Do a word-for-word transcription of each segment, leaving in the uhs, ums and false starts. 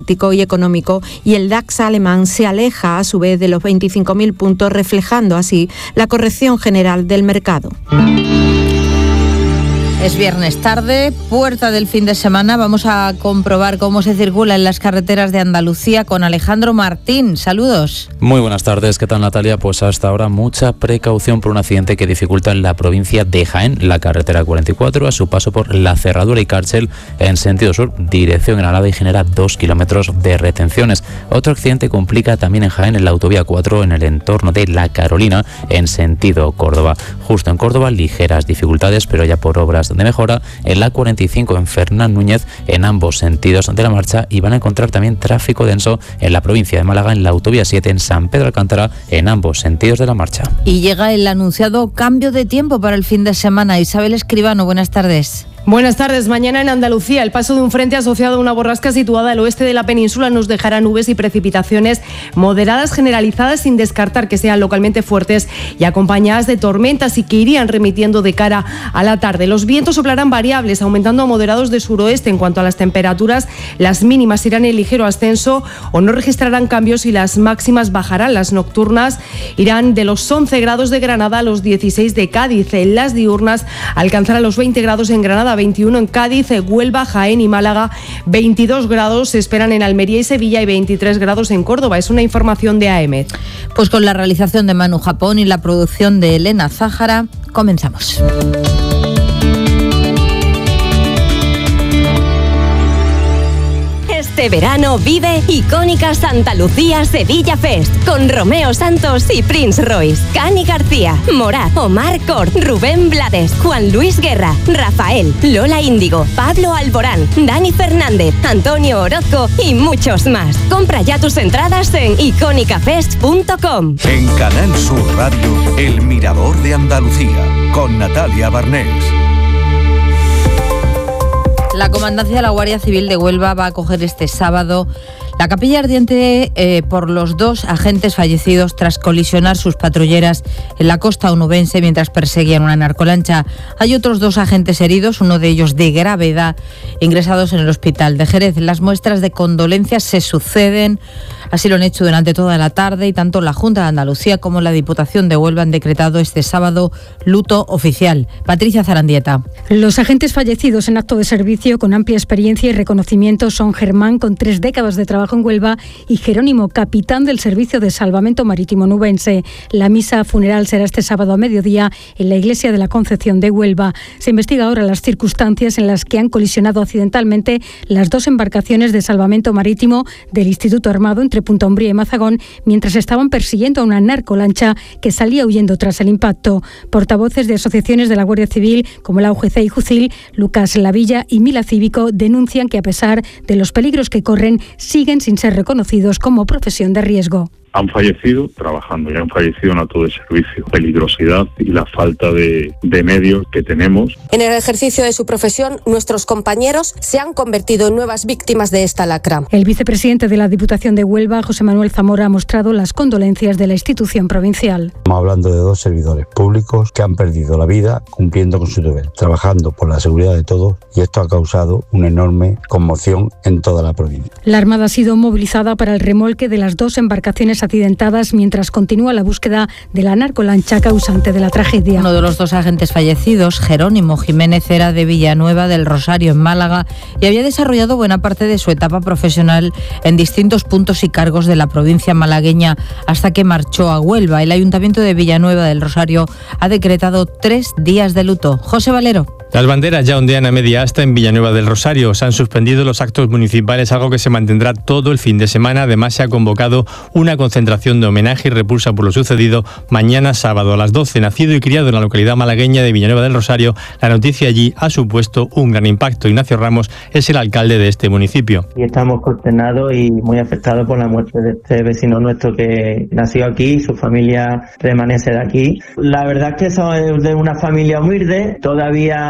político y económico, y el DAX alemán se aleja a su vez de los veinticinco mil puntos, reflejando así la corrección general del mercado. Es viernes tarde, puerta del fin de semana. Vamos a comprobar cómo se circula en las carreteras de Andalucía con Alejandro Martín. Saludos. Muy buenas tardes. ¿Qué tal, Natalia? Pues hasta ahora mucha precaución por un accidente que dificulta en la provincia de Jaén, la carretera cuarenta y cuatro, a su paso por La Cerradura y Cárcel en sentido sur, dirección Granada, y genera dos kilómetros de retenciones. Otro accidente complica también en Jaén, en la autovía cuatro, en el entorno de La Carolina, en sentido Córdoba. Justo en Córdoba, ligeras dificultades, pero ya por obras de mejora en la cuarenta y cinco en Fernán Núñez en ambos sentidos de la marcha, y van a encontrar también tráfico denso en la provincia de Málaga en la autovía siete en San Pedro Alcántara en ambos sentidos de la marcha. Y llega el anunciado cambio de tiempo para el fin de semana. Isabel Escribano, buenas tardes. Buenas tardes. Mañana en Andalucía, el paso de un frente asociado a una borrasca situada al oeste de la península nos dejará nubes y precipitaciones moderadas generalizadas, sin descartar que sean localmente fuertes y acompañadas de tormentas, y que irían remitiendo de cara a la tarde. Los vientos soplarán variables, aumentando a moderados de suroeste. En cuanto a las temperaturas, las mínimas irán en ligero ascenso o no registrarán cambios, y las máximas bajarán. Las nocturnas irán de los once grados de Granada a los dieciséis de Cádiz. En las diurnas alcanzarán los veinte grados en Granada, veintiuno en Cádiz, Huelva, Jaén y Málaga. veintidós grados se esperan en Almería y Sevilla y veintitrés grados en Córdoba. Es una información de A E M E T. Pues con la realización de Manu Japón y la producción de Elena Zájara, comenzamos. Este verano vive Icónica Santa Lucía Sevilla Fest con Romeo Santos y Prince Royce, Cani García, Morat, Omar Cort, Rubén Blades, Juan Luis Guerra, Rafael, Lola Índigo, Pablo Alborán, Dani Fernández, Antonio Orozco y muchos más. Compra ya tus entradas en icónica fest punto com. En Canal Sur Radio, El Mirador de Andalucía, con Natalia Barnés. La Comandancia de la Guardia Civil de Huelva va a acoger este sábado la capilla ardiente eh, por los dos agentes fallecidos tras colisionar sus patrulleras en la costa onubense mientras perseguían una narcolancha. Hay otros dos agentes heridos, uno de ellos de gravedad, ingresados en el hospital de Jerez. Las muestras de condolencias se suceden, así lo han hecho durante toda la tarde, y tanto la Junta de Andalucía como la Diputación de Huelva han decretado este sábado luto oficial. Patricia Zarandieta. Los agentes fallecidos en acto de servicio con amplia experiencia y reconocimiento son Germán, con tres décadas de trabajo en Huelva, y Jerónimo, capitán del Servicio de Salvamento Marítimo Onubense. La misa funeral será este sábado a mediodía en la Iglesia de la Concepción de Huelva. Se investiga ahora las circunstancias en las que han colisionado accidentalmente las dos embarcaciones de salvamento marítimo del Instituto Armado entre Punta Umbría y Mazagón, mientras estaban persiguiendo a una narcolancha que salía huyendo tras el impacto. Portavoces de asociaciones de la Guardia Civil como la U G C y Jucil, Lucas Lavilla y Mila Cívico, denuncian que a pesar de los peligros que corren, siguen sin ser reconocidos como profesión de riesgo. Han fallecido trabajando y han fallecido en acto de servicio. Peligrosidad y la falta de, de medios que tenemos. En el ejercicio de su profesión, nuestros compañeros se han convertido en nuevas víctimas de esta lacra. El vicepresidente de la Diputación de Huelva, José Manuel Zamora, ha mostrado las condolencias de la institución provincial. Estamos hablando de dos servidores públicos que han perdido la vida cumpliendo con su deber, trabajando por la seguridad de todos, y esto ha causado una enorme conmoción en toda la provincia. La Armada ha sido movilizada para el remolque de las dos embarcaciones accidentadas mientras continúa la búsqueda de la narcolancha causante de la tragedia. Uno de los dos agentes fallecidos, Jerónimo Jiménez, era de Villanueva del Rosario, en Málaga, y había desarrollado buena parte de su etapa profesional en distintos puntos y cargos de la provincia malagueña hasta que marchó a Huelva. El Ayuntamiento de Villanueva del Rosario ha decretado tres días de luto. José Valero. Las banderas ya ondean a media asta en Villanueva del Rosario. Se han suspendido los actos municipales, algo que se mantendrá todo el fin de semana. Además, se ha convocado una concentración de homenaje y repulsa por lo sucedido mañana sábado a las doce. Nacido y criado en la localidad malagueña de Villanueva del Rosario, la noticia allí ha supuesto un gran impacto. Ignacio Ramos es el alcalde de este municipio. Y estamos consternados y muy afectados por la muerte de este vecino nuestro que nació aquí y su familia permanece de aquí. La verdad es que son de una familia humilde, todavía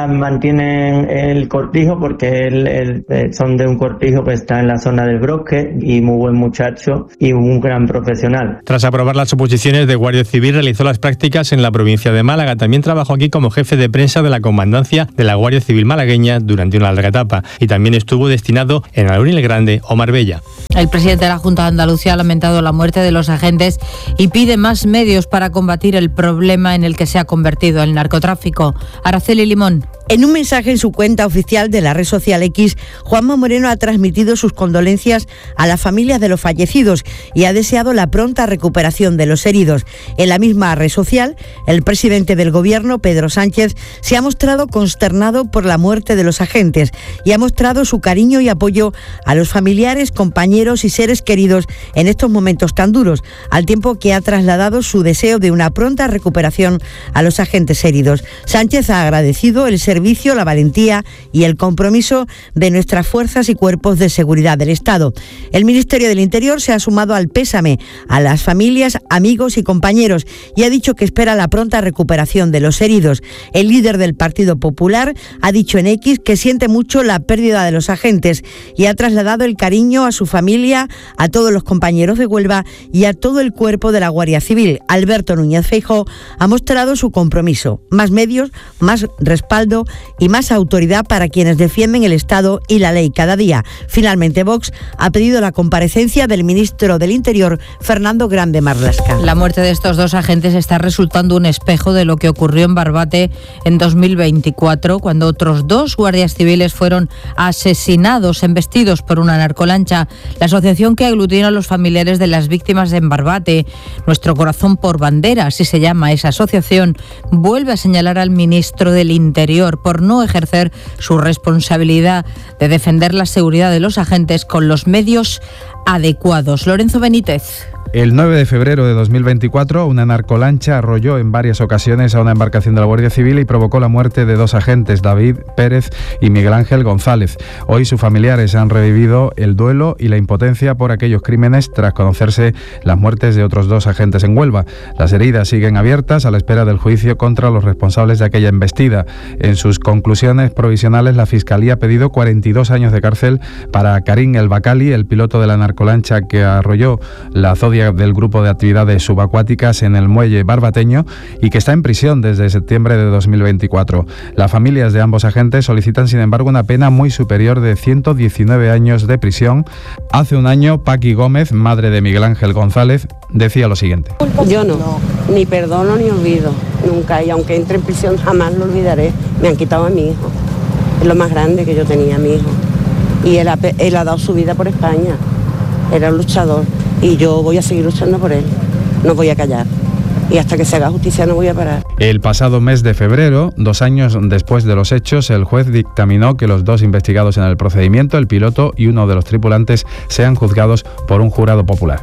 mantienen el cortijo porque el, el, son de un cortijo que está en la zona del Brosque y muy buen muchacho y un gran profesional. Tras aprobar las oposiciones de Guardia Civil, realizó las prácticas en la provincia de Málaga. También trabajó aquí como jefe de prensa de la comandancia de la Guardia Civil malagueña durante una larga etapa y también estuvo destinado en Alhaurín el Grande o Marbella. El presidente de la Junta de Andalucía ha lamentado la muerte de los agentes y pide más medios para combatir el problema en el que se ha convertido el narcotráfico. Araceli Limón. En un mensaje en su cuenta oficial de la red social X, Juanma Moreno ha transmitido sus condolencias a las familias de los fallecidos y ha deseado la pronta recuperación de los heridos. En la misma red social, el presidente del Gobierno, Pedro Sánchez, se ha mostrado consternado por la muerte de los agentes y ha mostrado su cariño y apoyo a los familiares, compañeros y seres queridos en estos momentos tan duros, al tiempo que ha trasladado su deseo de una pronta recuperación a los agentes heridos. Sánchez ha agradecido el servicio, la valentía y el compromiso de nuestras fuerzas y cuerpos de seguridad del Estado. El Ministerio del Interior se ha sumado al pésame a las familias, amigos y compañeros y ha dicho que espera la pronta recuperación de los heridos. El líder del Partido Popular ha dicho en X que siente mucho la pérdida de los agentes y ha trasladado el cariño a su familia, a todos los compañeros de Huelva y a todo el cuerpo de la Guardia Civil. Alberto Núñez Feijóo ha mostrado su compromiso. Más medios, más respaldo y más autoridad para quienes defienden el Estado y la ley cada día. Finalmente, Vox ha pedido la comparecencia del ministro del Interior, Fernando Grande Marlaska. La muerte de estos dos agentes está resultando un espejo de lo que ocurrió en Barbate en dos mil veinticuatro, cuando otros dos guardias civiles fueron asesinados, embestidos por una narcolancha. La asociación que aglutina a los familiares de las víctimas en Barbate, Nuestro Corazón por Bandera, así se llama esa asociación, vuelve a señalar al ministro del Interior por no ejercer su responsabilidad de defender la seguridad de los agentes con los medios adecuados. Lorenzo Benítez. El nueve de febrero de dos mil veinticuatro, una narcolancha arrolló en varias ocasiones a una embarcación de la Guardia Civil y provocó la muerte de dos agentes, David Pérez y Miguel Ángel González. Hoy sus familiares han revivido el duelo y la impotencia por aquellos crímenes tras conocerse las muertes de otros dos agentes en Huelva. Las heridas siguen abiertas a la espera del juicio contra los responsables de aquella embestida. En sus conclusiones provisionales, la Fiscalía ha pedido cuarenta y dos años de cárcel para Karim El Bacali, el piloto de la narcolancha que arrolló la Zodia del grupo de actividades subacuáticas en el muelle barbateño y que está en prisión desde septiembre de dos mil veinticuatro. Las familias de ambos agentes solicitan, sin embargo, una pena muy superior de ciento diecinueve años de prisión. Hace un año, Paqui Gómez, madre de Miguel Ángel González, decía lo siguiente. Yo no, ni perdono ni olvido, nunca, y aunque entre en prisión jamás lo olvidaré. Me han quitado a mi hijo, es lo más grande que yo tenía, mi hijo, y él ha, él ha dado su vida por España, era un luchador. Y yo voy a seguir luchando por él, no voy a callar. Y hasta que se haga justicia no voy a parar. El pasado mes de febrero, dos años después de los hechos, el juez dictaminó que los dos investigados en el procedimiento, el piloto y uno de los tripulantes, sean juzgados por un jurado popular.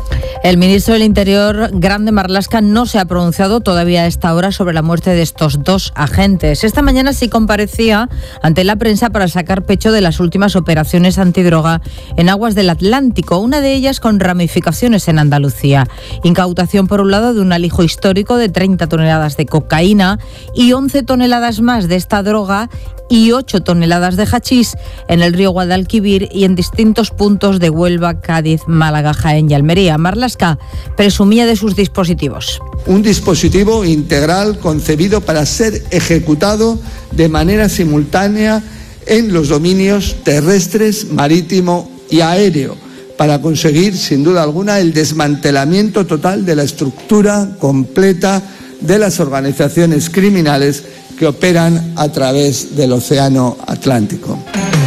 El ministro del Interior, Grande Marlaska, no se ha pronunciado todavía a esta hora sobre la muerte de estos dos agentes. Esta mañana sí comparecía ante la prensa para sacar pecho de las últimas operaciones antidroga en aguas del Atlántico, una de ellas con ramificaciones en Andalucía. Incautación, por un lado, de un alijo histórico de treinta toneladas de cocaína y once toneladas más de esta droga y ocho toneladas de hachís en el río Guadalquivir y en distintos puntos de Huelva, Cádiz, Málaga, Jaén y Almería. Marlaska presumía de sus dispositivos. Un dispositivo integral concebido para ser ejecutado de manera simultánea en los dominios terrestres, marítimo y aéreo, para conseguir, sin duda alguna, el desmantelamiento total de la estructura completa de las organizaciones criminales que operan a través del Océano Atlántico.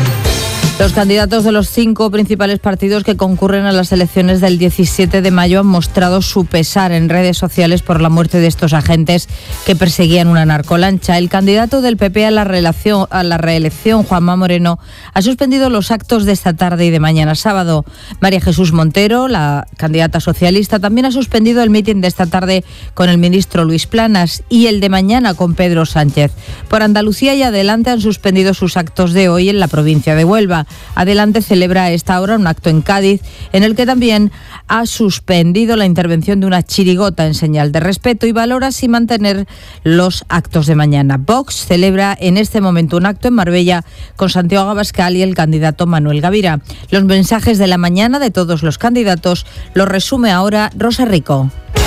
Los candidatos de los cinco principales partidos que concurren a las elecciones del diecisiete de mayo han mostrado su pesar en redes sociales por la muerte de estos agentes que perseguían una narcolancha. El candidato del P P a la, relación, a la reelección, Juanma Moreno, ha suspendido los actos de esta tarde y de mañana sábado. María Jesús Montero, la candidata socialista, también ha suspendido el mitin de esta tarde con el ministro Luis Planas y el de mañana con Pedro Sánchez. Por Andalucía y adelante han suspendido sus actos de hoy en la provincia de Huelva. Adelante celebra a esta hora un acto en Cádiz en el que también ha suspendido la intervención de una chirigota en señal de respeto y valora si mantener los actos de mañana. Vox celebra en este momento un acto en Marbella con Santiago Abascal y el candidato Manuel Gavira. Los mensajes de la mañana de todos los candidatos los resume ahora Rosa Rico.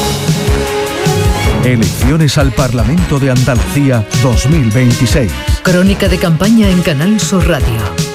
Elecciones al Parlamento de Andalucía dos mil veintiséis. Crónica de campaña en Canal Sur Radio.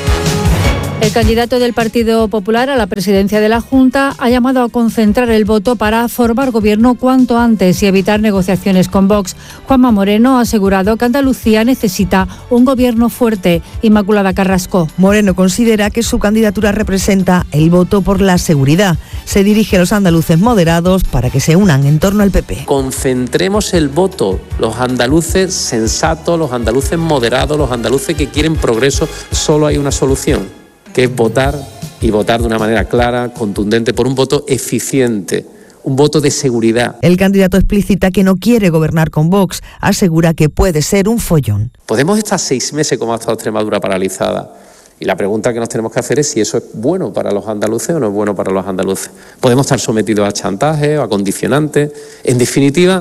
El candidato del Partido Popular a la presidencia de la Junta ha llamado a concentrar el voto para formar gobierno cuanto antes y evitar negociaciones con Vox. Juanma Moreno ha asegurado que Andalucía necesita un gobierno fuerte. Inmaculada Carrasco. Moreno considera que su candidatura representa el voto por la seguridad. Se dirige a los andaluces moderados para que se unan en torno al P P. Concentremos el voto, los andaluces sensatos, los andaluces moderados, los andaluces que quieren progreso. Solo hay una solución, que es votar y votar de una manera clara, contundente, por un voto eficiente, un voto de seguridad. El candidato explicita que no quiere gobernar con Vox, asegura que puede ser un follón. Podemos estar seis meses como ha estado Extremadura paralizada y la pregunta que nos tenemos que hacer es si eso es bueno para los andaluces o no es bueno para los andaluces. Podemos estar sometidos a chantaje o a condicionantes. En definitiva,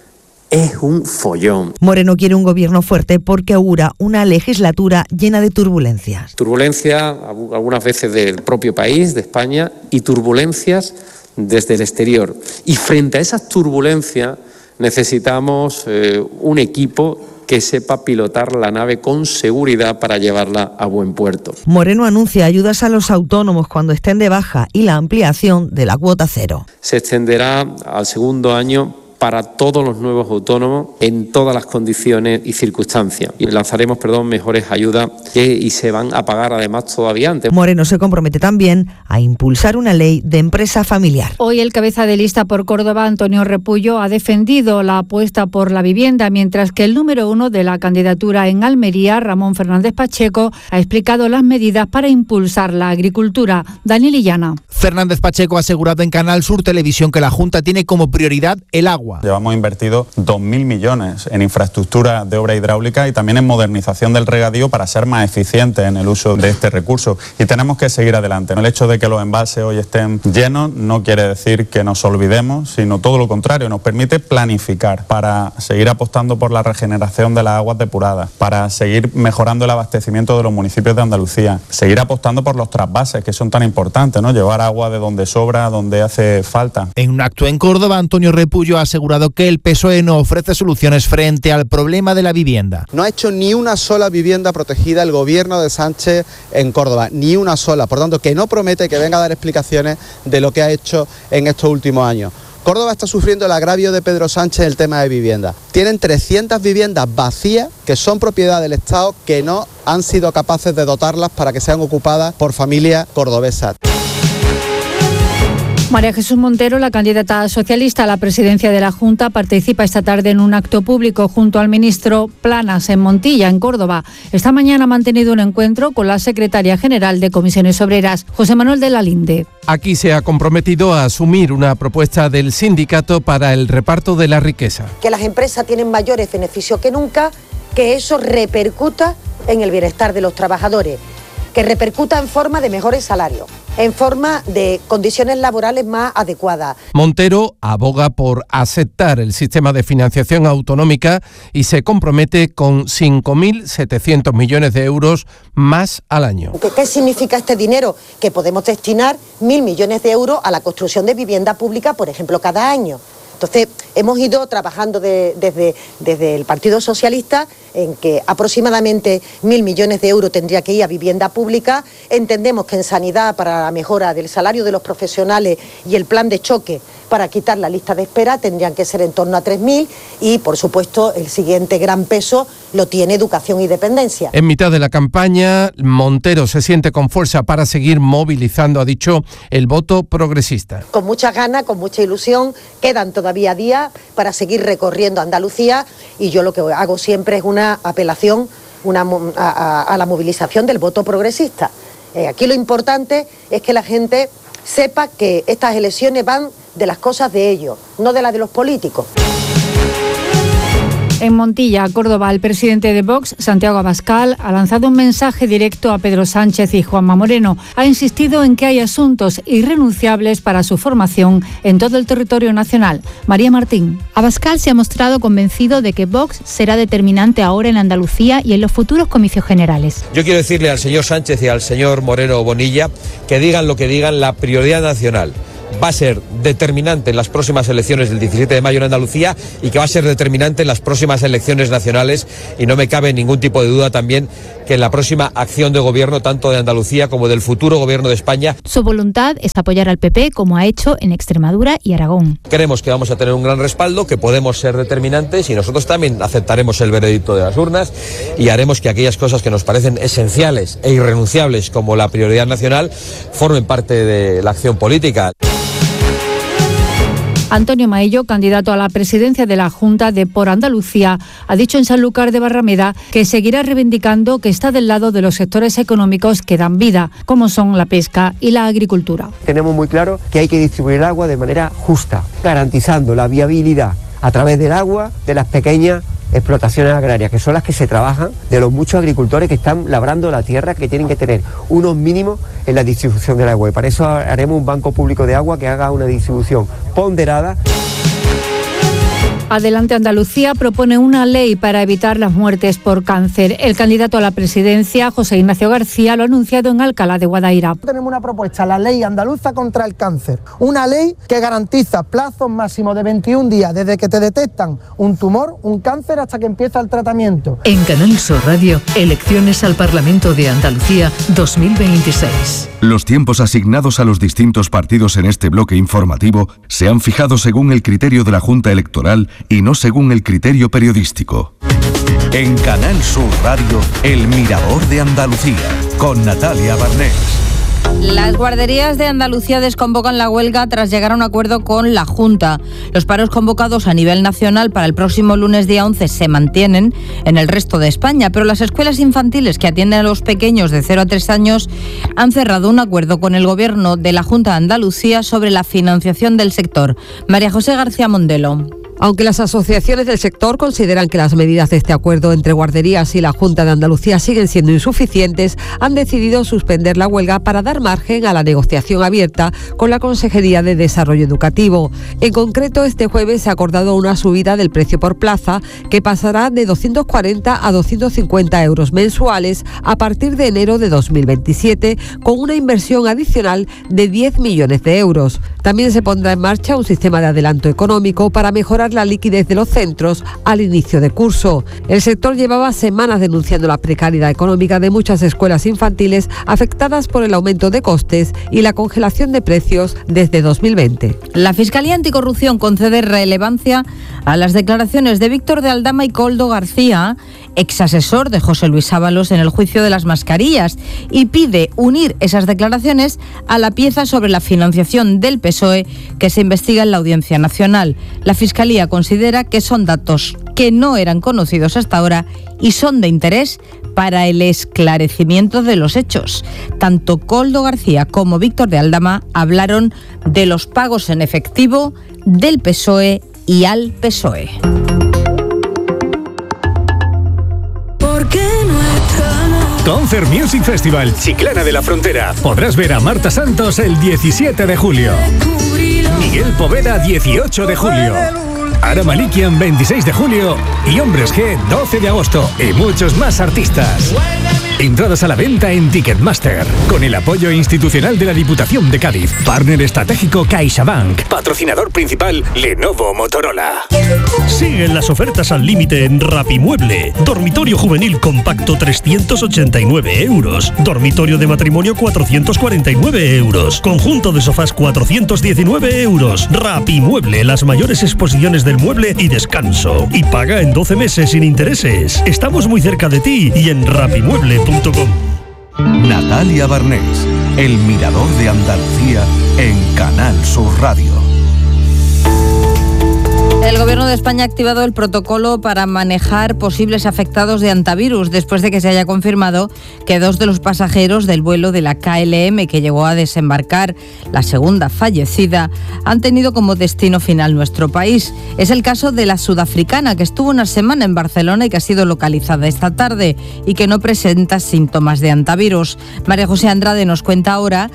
es un follón. Moreno quiere un gobierno fuerte porque augura una legislatura llena de turbulencias. Turbulencia algunas veces del propio país, de España, y turbulencias desde el exterior. Y frente a esas turbulencias necesitamos eh, un equipo que sepa pilotar la nave con seguridad para llevarla a buen puerto. Moreno anuncia ayudas a los autónomos cuando estén de baja y la ampliación de la cuota cero. Se extenderá al segundo año para todos los nuevos autónomos en todas las condiciones y circunstancias. Y lanzaremos, perdón, mejores ayudas que, y se van a pagar además todavía antes. Moreno se compromete también a impulsar una ley de empresa familiar. Hoy el cabeza de lista por Córdoba, Antonio Repullo, ha defendido la apuesta por la vivienda, mientras que el número uno de la candidatura en Almería, Ramón Fernández Pacheco, ha explicado las medidas para impulsar la agricultura. Daniel Illana. Fernández Pacheco ha asegurado en Canal Sur Televisión que la Junta tiene como prioridad el agua. Llevamos invertido dos mil millones en infraestructura de obra hidráulica y también en modernización del regadío para ser más eficientes en el uso de este recurso. Y tenemos que seguir adelante. El hecho de que los embalses hoy estén llenos no quiere decir que nos olvidemos, sino todo lo contrario, nos permite planificar para seguir apostando por la regeneración de las aguas depuradas, para seguir mejorando el abastecimiento de los municipios de Andalucía, seguir apostando por los trasvases que son tan importantes, ¿no? Llevar agua de donde sobra, donde hace falta. En un acto en Córdoba, Antonio Repullo ha asegurado que el P S O E no ofrece soluciones frente al problema de la vivienda. No ha hecho ni una sola vivienda protegida el gobierno de Sánchez en Córdoba, ni una sola. Por tanto, que no promete que venga a dar explicaciones de lo que ha hecho en estos últimos años. Córdoba está sufriendo el agravio de Pedro Sánchez en el tema de vivienda. Tienen trescientas viviendas vacías que son propiedad del Estado, que no han sido capaces de dotarlas para que sean ocupadas por familias cordobesas. María Jesús Montero, la candidata socialista a la presidencia de la Junta, participa esta tarde en un acto público junto al ministro Planas en Montilla, en Córdoba. Esta mañana ha mantenido un encuentro con la secretaria general de Comisiones Obreras, José Manuel de la Linde. Aquí se ha comprometido a asumir una propuesta del sindicato para el reparto de la riqueza. Que las empresas tienen mayores beneficios que nunca, que eso repercuta en el bienestar de los trabajadores, que repercuta en forma de mejores salarios, en forma de condiciones laborales más adecuadas. Montero aboga por aceptar el sistema de financiación autonómica y se compromete con cinco mil setecientos millones de euros más al año. ¿Qué, qué significa este dinero? Que podemos destinar mil millones de euros a la construcción de vivienda pública, por ejemplo, cada año. Entonces, hemos ido trabajando de, desde, desde el Partido Socialista en que aproximadamente mil millones de euros tendría que ir a vivienda pública. Entendemos que en sanidad, para la mejora del salario de los profesionales y el plan de choque para quitar la lista de espera, tendrían que ser en torno a tres mil y, por supuesto, el siguiente gran peso lo tiene educación y dependencia. En mitad de la campaña, Montero se siente con fuerza para seguir movilizando, ha dicho, el voto progresista. Con muchas ganas, con mucha ilusión, quedan todavía días para seguir recorriendo Andalucía y yo lo que hago siempre es una apelación una, a, a, a la movilización del voto progresista. Eh, aquí lo importante es que la gente sepa que estas elecciones van de las cosas de ellos, no de las de los políticos. En Montilla, Córdoba, el presidente de Vox, Santiago Abascal, ha lanzado un mensaje directo a Pedro Sánchez y Juanma Moreno. Ha insistido en que hay asuntos irrenunciables para su formación en todo el territorio nacional. María Martín. Abascal se ha mostrado convencido de que Vox será determinante ahora en Andalucía y en los futuros comicios generales. Yo quiero decirle al señor Sánchez y al señor Moreno Bonilla que digan lo que digan, la prioridad nacional va a ser determinante en las próximas elecciones del diecisiete de mayo en Andalucía y que va a ser determinante en las próximas elecciones nacionales, y no me cabe ningún tipo de duda también que en la próxima acción de gobierno tanto de Andalucía como del futuro gobierno de España. Su voluntad es apoyar al P P como ha hecho en Extremadura y Aragón. Creemos que vamos a tener un gran respaldo, que podemos ser determinantes y nosotros también aceptaremos el veredicto de las urnas y haremos que aquellas cosas que nos parecen esenciales e irrenunciables como la prioridad nacional formen parte de la acción política. Antonio Maillo, candidato a la presidencia de la Junta de Por Andalucía, ha dicho en Sanlúcar de Barrameda que seguirá reivindicando que está del lado de los sectores económicos que dan vida, como son la pesca y la agricultura. Tenemos muy claro que hay que distribuir el agua de manera justa, garantizando la viabilidad a través del agua de las pequeñas explotaciones agrarias, que son las que se trabajan, de los muchos agricultores que están labrando la tierra, que tienen que tener unos mínimos en la distribución del agua. Y para eso haremos un banco público de agua que haga una distribución ponderada. Adelante Andalucía propone una ley para evitar las muertes por cáncer. El candidato a la presidencia, José Ignacio García, lo ha anunciado en Alcalá de Guadaira. Tenemos una propuesta, la Ley Andaluza contra el Cáncer. Una ley que garantiza plazos máximos de veintiún días desde que te detectan un tumor, un cáncer, hasta que empieza el tratamiento. En Canal Sur Radio, elecciones al Parlamento de Andalucía dos mil veintiséis. Los tiempos asignados a los distintos partidos en este bloque informativo se han fijado según el criterio de la Junta Electoral y no según el criterio periodístico. En Canal Sur Radio, El Mirador de Andalucía, con Natalia Barnés. Las guarderías de Andalucía desconvocan la huelga tras llegar a un acuerdo con la Junta. Los paros convocados a nivel nacional para el próximo lunes día once se mantienen en el resto de España, pero las escuelas infantiles que atienden a los pequeños de cero a tres años han cerrado un acuerdo con el Gobierno de la Junta de Andalucía sobre la financiación del sector. María José García Mondelo. Aunque las asociaciones del sector consideran que las medidas de este acuerdo entre guarderías y la Junta de Andalucía siguen siendo insuficientes, han decidido suspender la huelga para dar margen a la negociación abierta con la Consejería de Desarrollo Educativo. En concreto, este jueves se ha acordado una subida del precio por plaza que pasará de doscientos cuarenta a doscientos cincuenta euros mensuales a partir de enero de dos mil veintisiete, con una inversión adicional de diez millones de euros. También se pondrá en marcha un sistema de adelanto económico para mejorar la liquidez de los centros al inicio de curso. El sector llevaba semanas denunciando la precariedad económica de muchas escuelas infantiles afectadas por el aumento de costes y la congelación de precios desde dos mil veinte. La Fiscalía Anticorrupción concede relevancia a las declaraciones de Víctor de Aldama y Koldo García, exasesor de José Luis Ábalos en el juicio de las mascarillas, y pide unir esas declaraciones a la pieza sobre la financiación del P S O E que se investiga en la Audiencia Nacional. La Fiscalía considera que son datos que no eran conocidos hasta ahora y son de interés para el esclarecimiento de los hechos. Tanto Koldo García como Víctor de Aldama hablaron de los pagos en efectivo del P S O E y al P S O E. Concert Music Festival, Chiclana de la Frontera. Podrás ver a Marta Santos el diecisiete de julio. Miguel Poveda dieciocho de julio. Ara Malikian veintiséis de julio y Hombres G doce de agosto y muchos más artistas. Entradas a la venta en Ticketmaster, con el apoyo institucional de la Diputación de Cádiz. Partner estratégico CaixaBank. Patrocinador principal Lenovo Motorola. Siguen las ofertas al límite en Rapimueble. Dormitorio juvenil compacto trescientos ochenta y nueve euros. Dormitorio de matrimonio cuatrocientos cuarenta y nueve euros. Conjunto de sofás cuatrocientos diecinueve euros. Rapimueble, las mayores exposiciones del mueble y descanso. Y paga en doce meses sin intereses. Estamos muy cerca de ti y en rapimueble punto com. Natalia Barnés, El Mirador de Andalucía en Canal Sur Radio. El gobierno Gobierno de España ha activado el protocolo para manejar posibles afectados de hantavirus después de que se haya confirmado que dos de los pasajeros del vuelo de la K L M que llegó a desembarcar, la segunda fallecida, han tenido como destino final nuestro país. Es el caso de la sudafricana, que estuvo una semana en Barcelona y que ha sido localizada esta tarde y que no presenta síntomas de hantavirus. María José Andrade nos cuenta ahora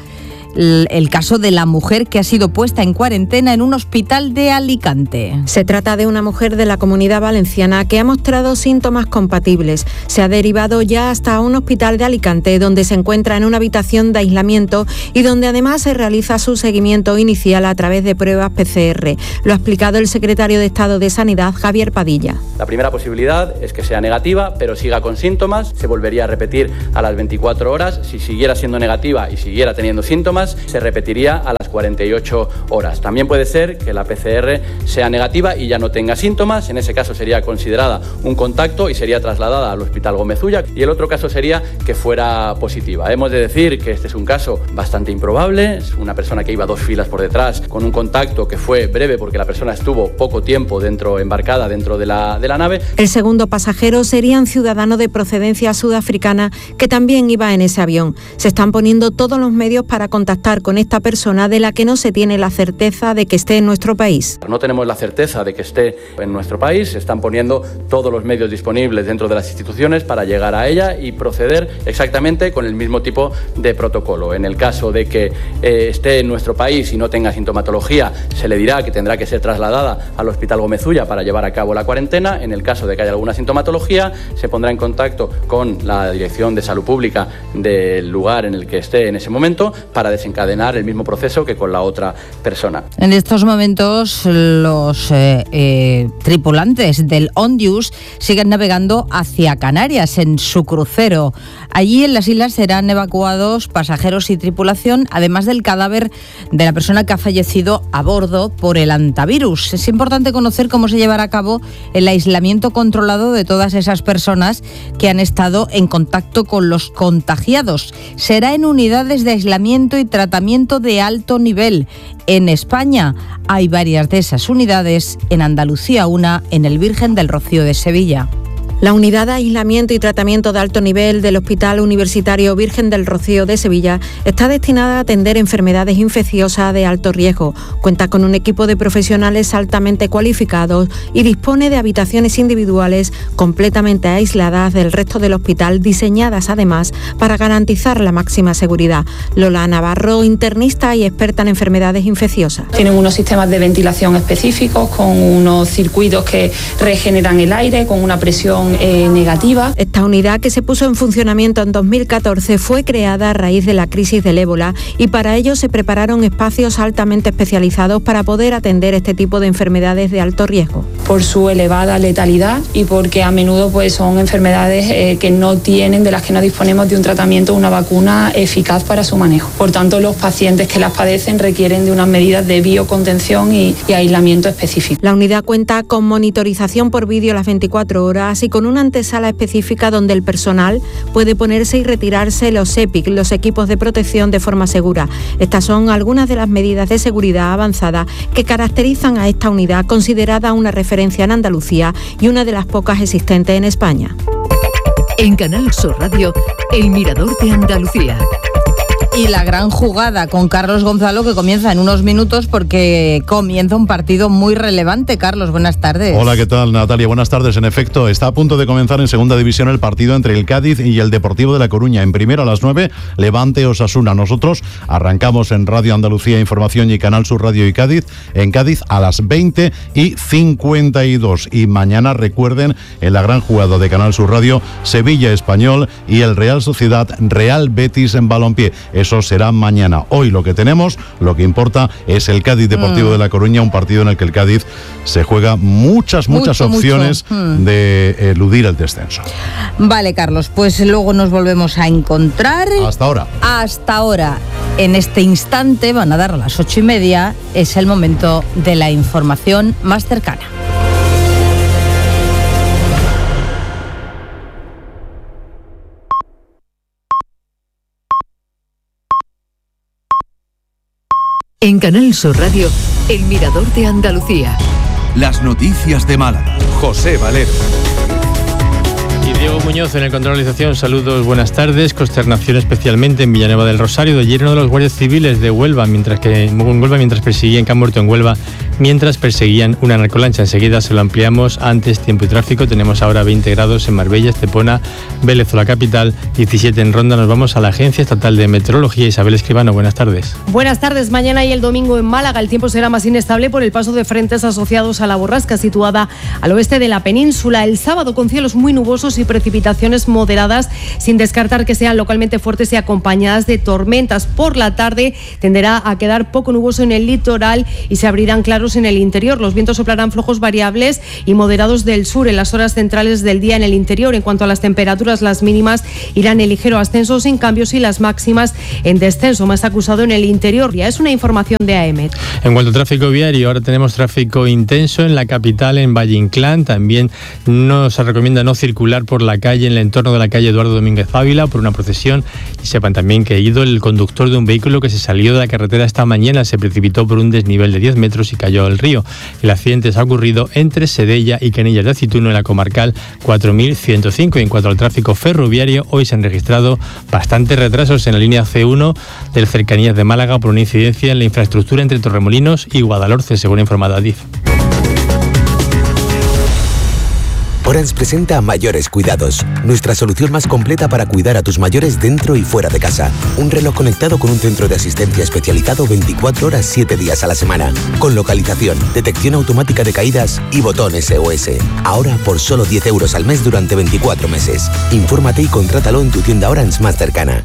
el caso de la mujer que ha sido puesta en cuarentena en un hospital de Alicante. Se trata de una mujer de la Comunidad Valenciana que ha mostrado síntomas compatibles. Se ha derivado ya hasta un hospital de Alicante, donde se encuentra en una habitación de aislamiento y donde además se realiza su seguimiento inicial a través de pruebas P C R. Lo ha explicado el secretario de Estado de Sanidad, Javier Padilla. La primera posibilidad es que sea negativa, pero siga con síntomas. Se volvería a repetir a las veinticuatro horas. Si siguiera siendo negativa y siguiera teniendo síntomas, se repetiría a las cuarenta y ocho horas. También puede ser que la P C R sea negativa y ya no tenga síntomas. En ese caso sería considerada un contacto y sería trasladada al Hospital Gómez Ulla. Y el otro caso sería que fuera positiva. Hemos de decir que este es un caso bastante improbable. Es una persona que iba dos filas por detrás con un contacto que fue breve porque la persona estuvo poco tiempo dentro, embarcada dentro de la, de la nave. El segundo pasajero sería un ciudadano de procedencia sudafricana que también iba en ese avión. Se están poniendo todos los medios para contactar con esta persona de la que no se tiene la certeza de que esté en nuestro país. No tenemos la certeza de que esté en nuestro país. Se están poniendo todos los medios disponibles dentro de las instituciones para llegar a ella y proceder exactamente con el mismo tipo de protocolo. En el caso de que eh, esté en nuestro país y no tenga sintomatología, se le dirá que tendrá que ser trasladada al Hospital Gómez Ulla para llevar a cabo la cuarentena. En el caso de que haya alguna sintomatología, se pondrá en contacto con la Dirección de Salud Pública del lugar en el que esté en ese momento para desencadenar el mismo proceso que con la otra persona. En estos momentos los eh, eh, tripulantes del Ondius siguen navegando hacia Canarias en su crucero. Allí en las islas serán evacuados pasajeros y tripulación, además del cadáver de la persona que ha fallecido a bordo por el hantavirus. Es importante conocer cómo se llevará a cabo el aislamiento controlado de todas esas personas que han estado en contacto con los contagiados. Será en unidades de aislamiento y tratamiento de alto nivel. En España hay varias de esas unidades, en Andalucía una, en el Virgen del Rocío de Sevilla. La unidad de aislamiento y tratamiento de alto nivel del Hospital Universitario Virgen del Rocío de Sevilla está destinada a atender enfermedades infecciosas de alto riesgo. Cuenta con un equipo de profesionales altamente cualificados y dispone de habitaciones individuales completamente aisladas del resto del hospital, diseñadas además para garantizar la máxima seguridad. Lola Navarro, internista y experta en enfermedades infecciosas. Tienen unos sistemas de ventilación específicos con unos circuitos que regeneran el aire con una presión Eh, negativa. Esta unidad, que se puso en funcionamiento en dos mil catorce, fue creada a raíz de la crisis del ébola y para ello se prepararon espacios altamente especializados para poder atender este tipo de enfermedades de alto riesgo. Por su elevada letalidad y porque a menudo pues, son enfermedades eh, que no tienen, de las que no disponemos de un tratamiento o una vacuna eficaz para su manejo. Por tanto, los pacientes que las padecen requieren de unas medidas de biocontención y, y aislamiento específico. La unidad cuenta con monitorización por vídeo las veinticuatro horas y con una antesala específica donde el personal puede ponerse y retirarse los E P I C, los equipos de protección, de forma segura. Estas son algunas de las medidas de seguridad avanzada que caracterizan a esta unidad, considerada una referencia en Andalucía y una de las pocas existentes en España. En Canal Sur Radio, El Mirador de Andalucía. Y la gran jugada con Carlos Gonzalo, que comienza en unos minutos porque comienza un partido muy relevante. Carlos, buenas tardes. Hola, ¿qué tal, Natalia? Buenas tardes. En efecto, está a punto de comenzar en segunda división el partido entre el Cádiz y el Deportivo de La Coruña. En primero a las nueve, Levante Osasuna. Nosotros arrancamos en Radio Andalucía Información y Canal Sur Radio y Cádiz, en Cádiz a las veinte y cincuenta y dos. Y mañana, recuerden, en la gran jugada de Canal Sur Radio, Sevilla Español y el Real Sociedad Real Betis en balompié. Eso será mañana. Hoy lo que tenemos, lo que importa, es el Cádiz Deportivo mm. de La Coruña, un partido en el que el Cádiz se juega muchas, muchas mucho, opciones mucho. Mm. de eludir el descenso. Vale, Carlos, pues luego nos volvemos a encontrar. Hasta ahora. Hasta ahora. En este instante, van a dar las ocho y media, es el momento de la información más cercana. En Canal Sur Radio, El Mirador de Andalucía. Las noticias de Málaga. José Valero. Y Diego Muñoz en el control de realización. Saludos, buenas tardes. Consternación especialmente en Villanueva del Rosario. De ayer uno de los guardias civiles de Huelva, mientras que en Huelva, mientras perseguían, que han muerto en Huelva, mientras perseguían una narcolancha. Enseguida se lo ampliamos. Antes, tiempo y tráfico. Tenemos ahora veinte grados en Marbella, Estepona, Vélez o la capital, diecisiete en Ronda. Nos vamos a la Agencia Estatal de Meteorología. Isabel Escribano, buenas tardes. Buenas tardes. Mañana y el domingo en Málaga el tiempo será más inestable por el paso de frentes asociados a la borrasca situada al oeste de la península. El sábado con cielos muy nubosos y precipitaciones moderadas, sin descartar que sean localmente fuertes y acompañadas de tormentas. Por la tarde tenderá a quedar poco nuboso en el litoral y se abrirán claros en el interior. Los vientos soplarán flojos variables y moderados del sur en las horas centrales del día en el interior. En cuanto a las temperaturas, las mínimas irán en ligero ascenso sin cambios y las máximas en descenso, más acusado en el interior. Ya es una información de A E M E T. En cuanto al tráfico viario, ahora tenemos tráfico intenso en la capital, en Valle Inclán. También nos recomienda no circular por la calle, en el entorno de la calle Eduardo Domínguez Ávila, por una procesión. Y sepan también que ha ido el conductor de un vehículo que se salió de la carretera esta mañana, se precipitó por un desnivel de diez metros y cayó al río. El accidente se ha ocurrido entre Sedella y Canillas de Acituno, en la comarcal cuatro mil ciento cinco. Y en cuanto al tráfico ferroviario, hoy se han registrado bastantes retrasos en la línea C uno del Cercanías de Málaga por una incidencia en la infraestructura entre Torremolinos y Guadalhorce, según ha informado Adif. Orange presenta Mayores Cuidados, nuestra solución más completa para cuidar a tus mayores dentro y fuera de casa. Un reloj conectado con un centro de asistencia especializado veinticuatro horas, siete días a la semana, con localización, detección automática de caídas y botón S O S. Ahora por solo diez euros al mes durante veinticuatro meses. Infórmate y contrátalo en tu tienda Orange más cercana.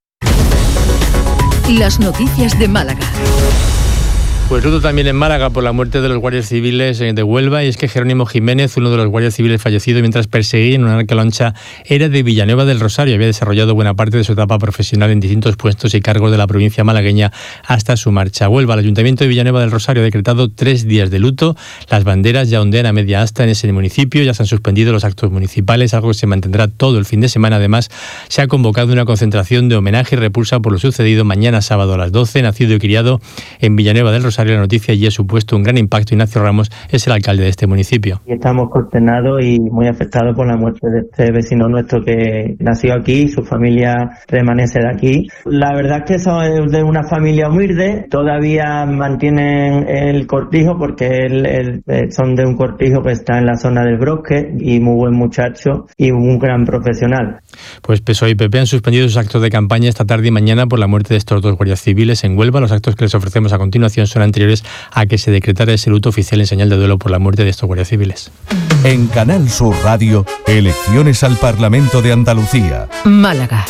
Las noticias de Málaga. Pues luto también en Málaga por la muerte de los guardias civiles de Huelva, y es que Jerónimo Jiménez, uno de los guardias civiles fallecidos mientras perseguía en una narcolancha, era de Villanueva del Rosario. Había desarrollado buena parte de su etapa profesional en distintos puestos y cargos de la provincia malagueña hasta su marcha a Huelva. El Ayuntamiento de Villanueva del Rosario ha decretado tres días de luto. Las banderas ya ondean a media asta en ese municipio, ya se han suspendido los actos municipales, algo que se mantendrá todo el fin de semana. Además, se ha convocado una concentración de homenaje y repulsa por lo sucedido mañana sábado a las doce. Nacido y criado en Villanueva del Rosario, la noticia y ha supuesto un gran impacto. Ignacio Ramos es el alcalde de este municipio. Estamos consternados y muy afectados por la muerte de este vecino nuestro que nació aquí, su familia permanece de aquí. La verdad es que son de una familia humilde, todavía mantienen el cortijo porque el, el, son de un cortijo que está en la zona del Brosque, y muy buen muchacho y un gran profesional. Pues P S O E y P P han suspendido sus actos de campaña esta tarde y mañana por la muerte de estos dos guardias civiles en Huelva. Los actos que les ofrecemos a continuación son anteriores a que se decretara ese luto oficial en señal de duelo por la muerte de estos guardias civiles. En Canal Sur Radio, elecciones al Parlamento de Andalucía. Málaga.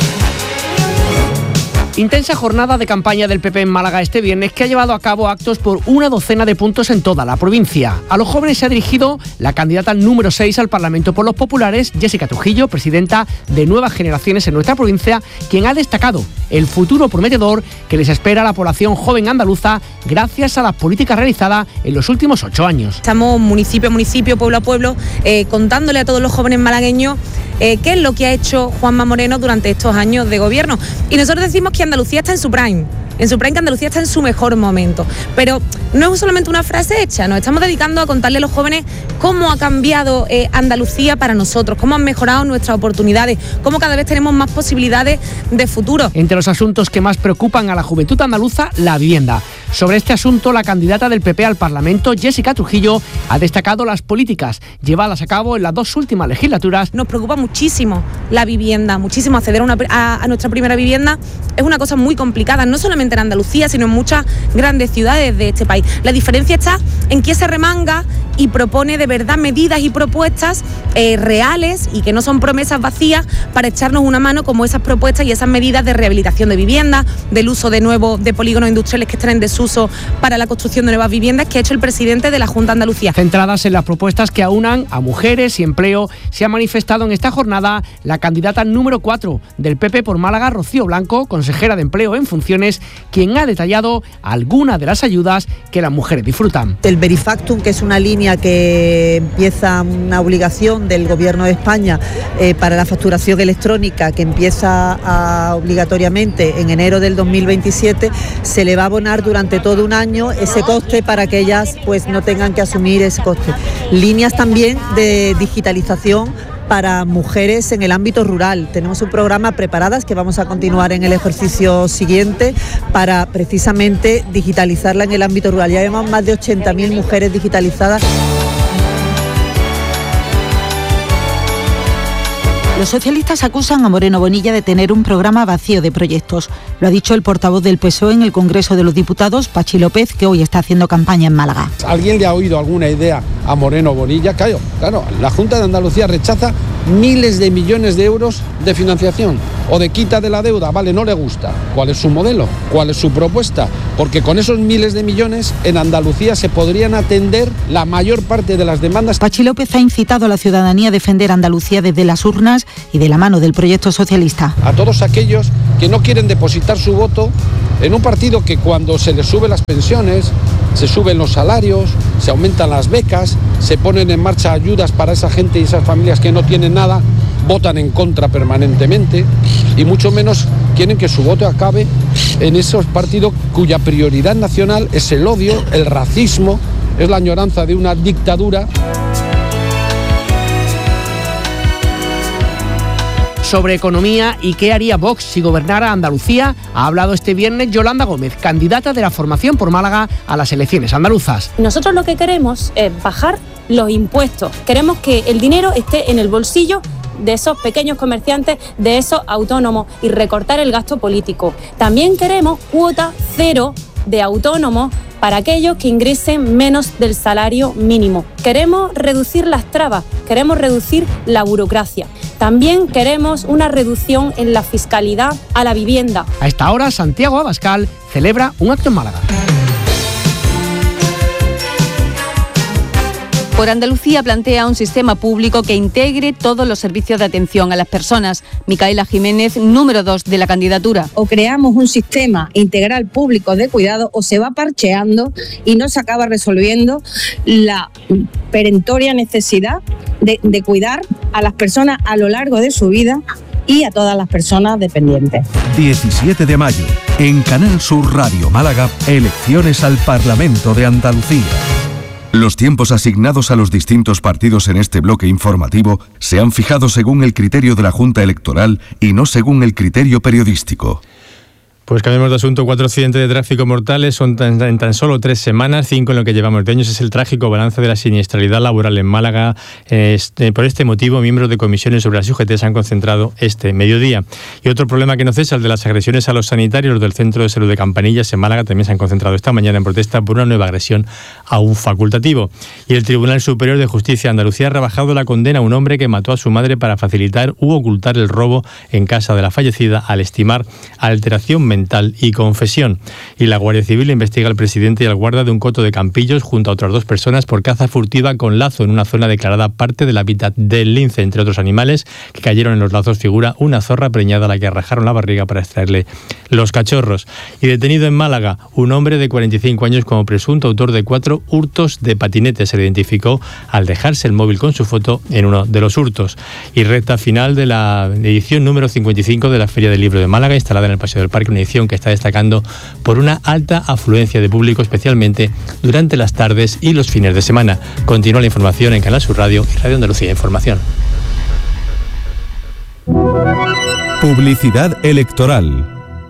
Intensa jornada de campaña del P P en Málaga este viernes, que ha llevado a cabo actos por una docena de puntos en toda la provincia. A los jóvenes se ha dirigido la candidata número seis al Parlamento por los Populares, Jessica Trujillo, presidenta de Nuevas Generaciones en nuestra provincia, quien ha destacado el futuro prometedor que les espera a la población joven andaluza gracias a las políticas realizadas en los últimos ocho años. Estamos municipio a municipio, pueblo a pueblo, eh, contándole a todos los jóvenes malagueños eh, qué es lo que ha hecho Juanma Moreno durante estos años de gobierno. Y nosotros decimos que Andalucía está en su prime, en su prime, que Andalucía está en su mejor momento. Pero no es solamente una frase hecha, nos estamos dedicando a contarle a los jóvenes cómo ha cambiado eh, Andalucía para nosotros, cómo han mejorado nuestras oportunidades, cómo cada vez tenemos más posibilidades de futuro. Entre los asuntos que más preocupan a la juventud andaluza, la vivienda. Sobre este asunto, la candidata del P P al Parlamento, Jessica Trujillo, ha destacado las políticas llevadas a cabo en las dos últimas legislaturas. Nos preocupa muchísimo la vivienda, muchísimo acceder a, una, a, a nuestra primera vivienda. Es una cosa muy complicada, no solamente en Andalucía, sino en muchas grandes ciudades de este país. La diferencia está en que se remanga y propone de verdad medidas y propuestas eh, reales y que no son promesas vacías para echarnos una mano, como esas propuestas y esas medidas de rehabilitación de viviendas, del uso de nuevos de polígonos industriales que están en desuso para la construcción de nuevas viviendas, que ha hecho el presidente de la Junta de Andalucía. Centradas en las propuestas que aunan a mujeres y empleo, se ha manifestado en esta jornada la candidata número cuatro del P P por Málaga, Rocío Blanco, consejera de Empleo en funciones, quien ha detallado algunas de las ayudas que las mujeres disfrutan. El Verifactum, que es una línea línea que empieza una obligación del Gobierno de España eh, para la facturación electrónica, que empieza a, obligatoriamente en enero del dos mil veintisiete, se le va a abonar durante todo un año ese coste para que ellas pues no tengan que asumir ese coste. Líneas también de digitalización para mujeres en el ámbito rural. Tenemos un programa preparadas que vamos a continuar en el ejercicio siguiente para precisamente digitalizarla en el ámbito rural. Ya llevamos más de ochenta mil mujeres digitalizadas. Los socialistas acusan a Moreno Bonilla de tener un programa vacío de proyectos. Lo ha dicho el portavoz del P S O E en el Congreso de los Diputados, Pachi López, que hoy está haciendo campaña en Málaga. ¿Alguien le ha oído alguna idea a Moreno Bonilla? Claro, claro, la Junta de Andalucía rechaza miles de millones de euros de financiación o de quita de la deuda. Vale, no le gusta. ¿Cuál es su modelo? ¿Cuál es su propuesta? Porque con esos miles de millones en Andalucía se podrían atender la mayor parte de las demandas. Pachi López ha incitado a la ciudadanía a defender Andalucía desde las urnas y de la mano del proyecto socialista. A todos aquellos que no quieren depositar su voto en un partido que cuando se les suben las pensiones, se suben los salarios, se aumentan las becas, se ponen en marcha ayudas para esa gente y esas familias que no tienen nada, votan en contra permanentemente y mucho menos quieren que su voto acabe en esos partidos cuya prioridad nacional es el odio, el racismo, es la añoranza de una dictadura. Sobre economía y qué haría Vox si gobernara Andalucía, ha hablado este viernes Yolanda Gómez, candidata de la formación por Málaga a las elecciones andaluzas. Nosotros lo que queremos es bajar los impuestos. Queremos que el dinero esté en el bolsillo de esos pequeños comerciantes, de esos autónomos y recortar el gasto político. También queremos cuota cero de autónomos para aquellos que ingresen menos del salario mínimo. Queremos reducir las trabas, queremos reducir la burocracia. También queremos una reducción en la fiscalidad a la vivienda. A esta hora, Santiago Abascal celebra un acto en Málaga. Por Andalucía plantea un sistema público que integre todos los servicios de atención a las personas. Micaela Jiménez, número dos de la candidatura. O creamos un sistema integral público de cuidado o se va parcheando y no se acaba resolviendo la perentoria necesidad de, de cuidar a las personas a lo largo de su vida y a todas las personas dependientes. diecisiete de mayo, en Canal Sur Radio Málaga, elecciones al Parlamento de Andalucía. Los tiempos asignados a los distintos partidos en este bloque informativo se han fijado según el criterio de la Junta Electoral y no según el criterio periodístico. Pues cambiamos de asunto. Cuatro accidentes de tráfico mortales son tan, en tan solo tres semanas, cinco en lo que llevamos de años. Es el trágico balance de la siniestralidad laboral en Málaga. Este, por este motivo, miembros de comisiones sobre las U G T se han concentrado este mediodía. Y otro problema que no cesa, el de las agresiones a los sanitarios del Centro de Salud de Campanillas en Málaga, también se han concentrado esta mañana en protesta por una nueva agresión a un facultativo. Y el Tribunal Superior de Justicia de Andalucía ha rebajado la condena a un hombre que mató a su madre para facilitar u ocultar el robo en casa de la fallecida al estimar alteración mental mental y confesión. Y la Guardia Civil investiga al presidente y al guarda de un coto de Campillos junto a otras dos personas por caza furtiva con lazo en una zona declarada parte del hábitat del lince. Entre otros animales que cayeron en los lazos figura una zorra preñada a la que arrajaron la barriga para extraerle los cachorros. Y detenido en Málaga un hombre de cuarenta y cinco años como presunto autor de cuatro hurtos de patinetes. Se le identificó al dejarse el móvil con su foto en uno de los hurtos. Y recta final de la edición número cincuenta y cinco de la Feria del Libro de Málaga, instalada en el Paseo del Parque, una edición que está destacando por una alta afluencia de público, especialmente durante las tardes y los fines de semana. Continúa la información en Canal Sur Radio y Radio Andalucía Información. Publicidad electoral.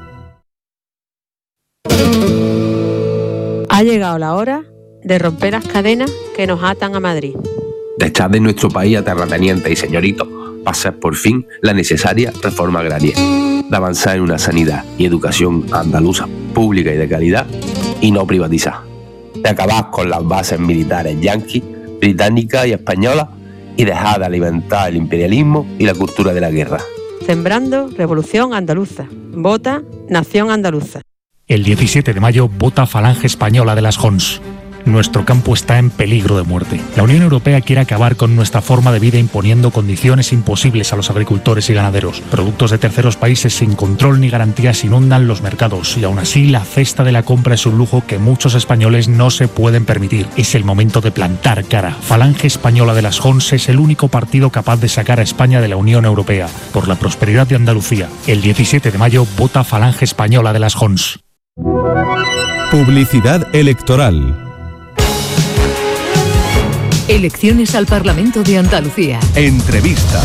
Ha llegado la hora de romper las cadenas que nos atan a Madrid. De echar de nuestro país a terratenientes y señoritos, pasar por fin la necesaria reforma agraria, de avanzar en una sanidad y educación andaluza pública y de calidad y no privatizar, de acabar con las bases militares yanquis, británicas y españolas y dejar de alimentar el imperialismo y la cultura de la guerra. Sembrando Revolución Andaluza. Vota Nación Andaluza. El diecisiete de mayo vota Falange Española de las Jons. nuestro campo está en peligro de muerte. La Unión Europea quiere acabar con nuestra forma de vida imponiendo condiciones imposibles a los agricultores y ganaderos. Productos de terceros países sin control ni garantías inundan los mercados y aún así la cesta de la compra es un lujo que muchos españoles no se pueden permitir. Es el momento de plantar cara. Falange Española de las Jons es el único partido capaz de sacar a España de la Unión Europea. Por la prosperidad de Andalucía. El diecisiete de mayo vota Falange Española de las Jons. Publicidad electoral. Elecciones al Parlamento de Andalucía. Entrevista.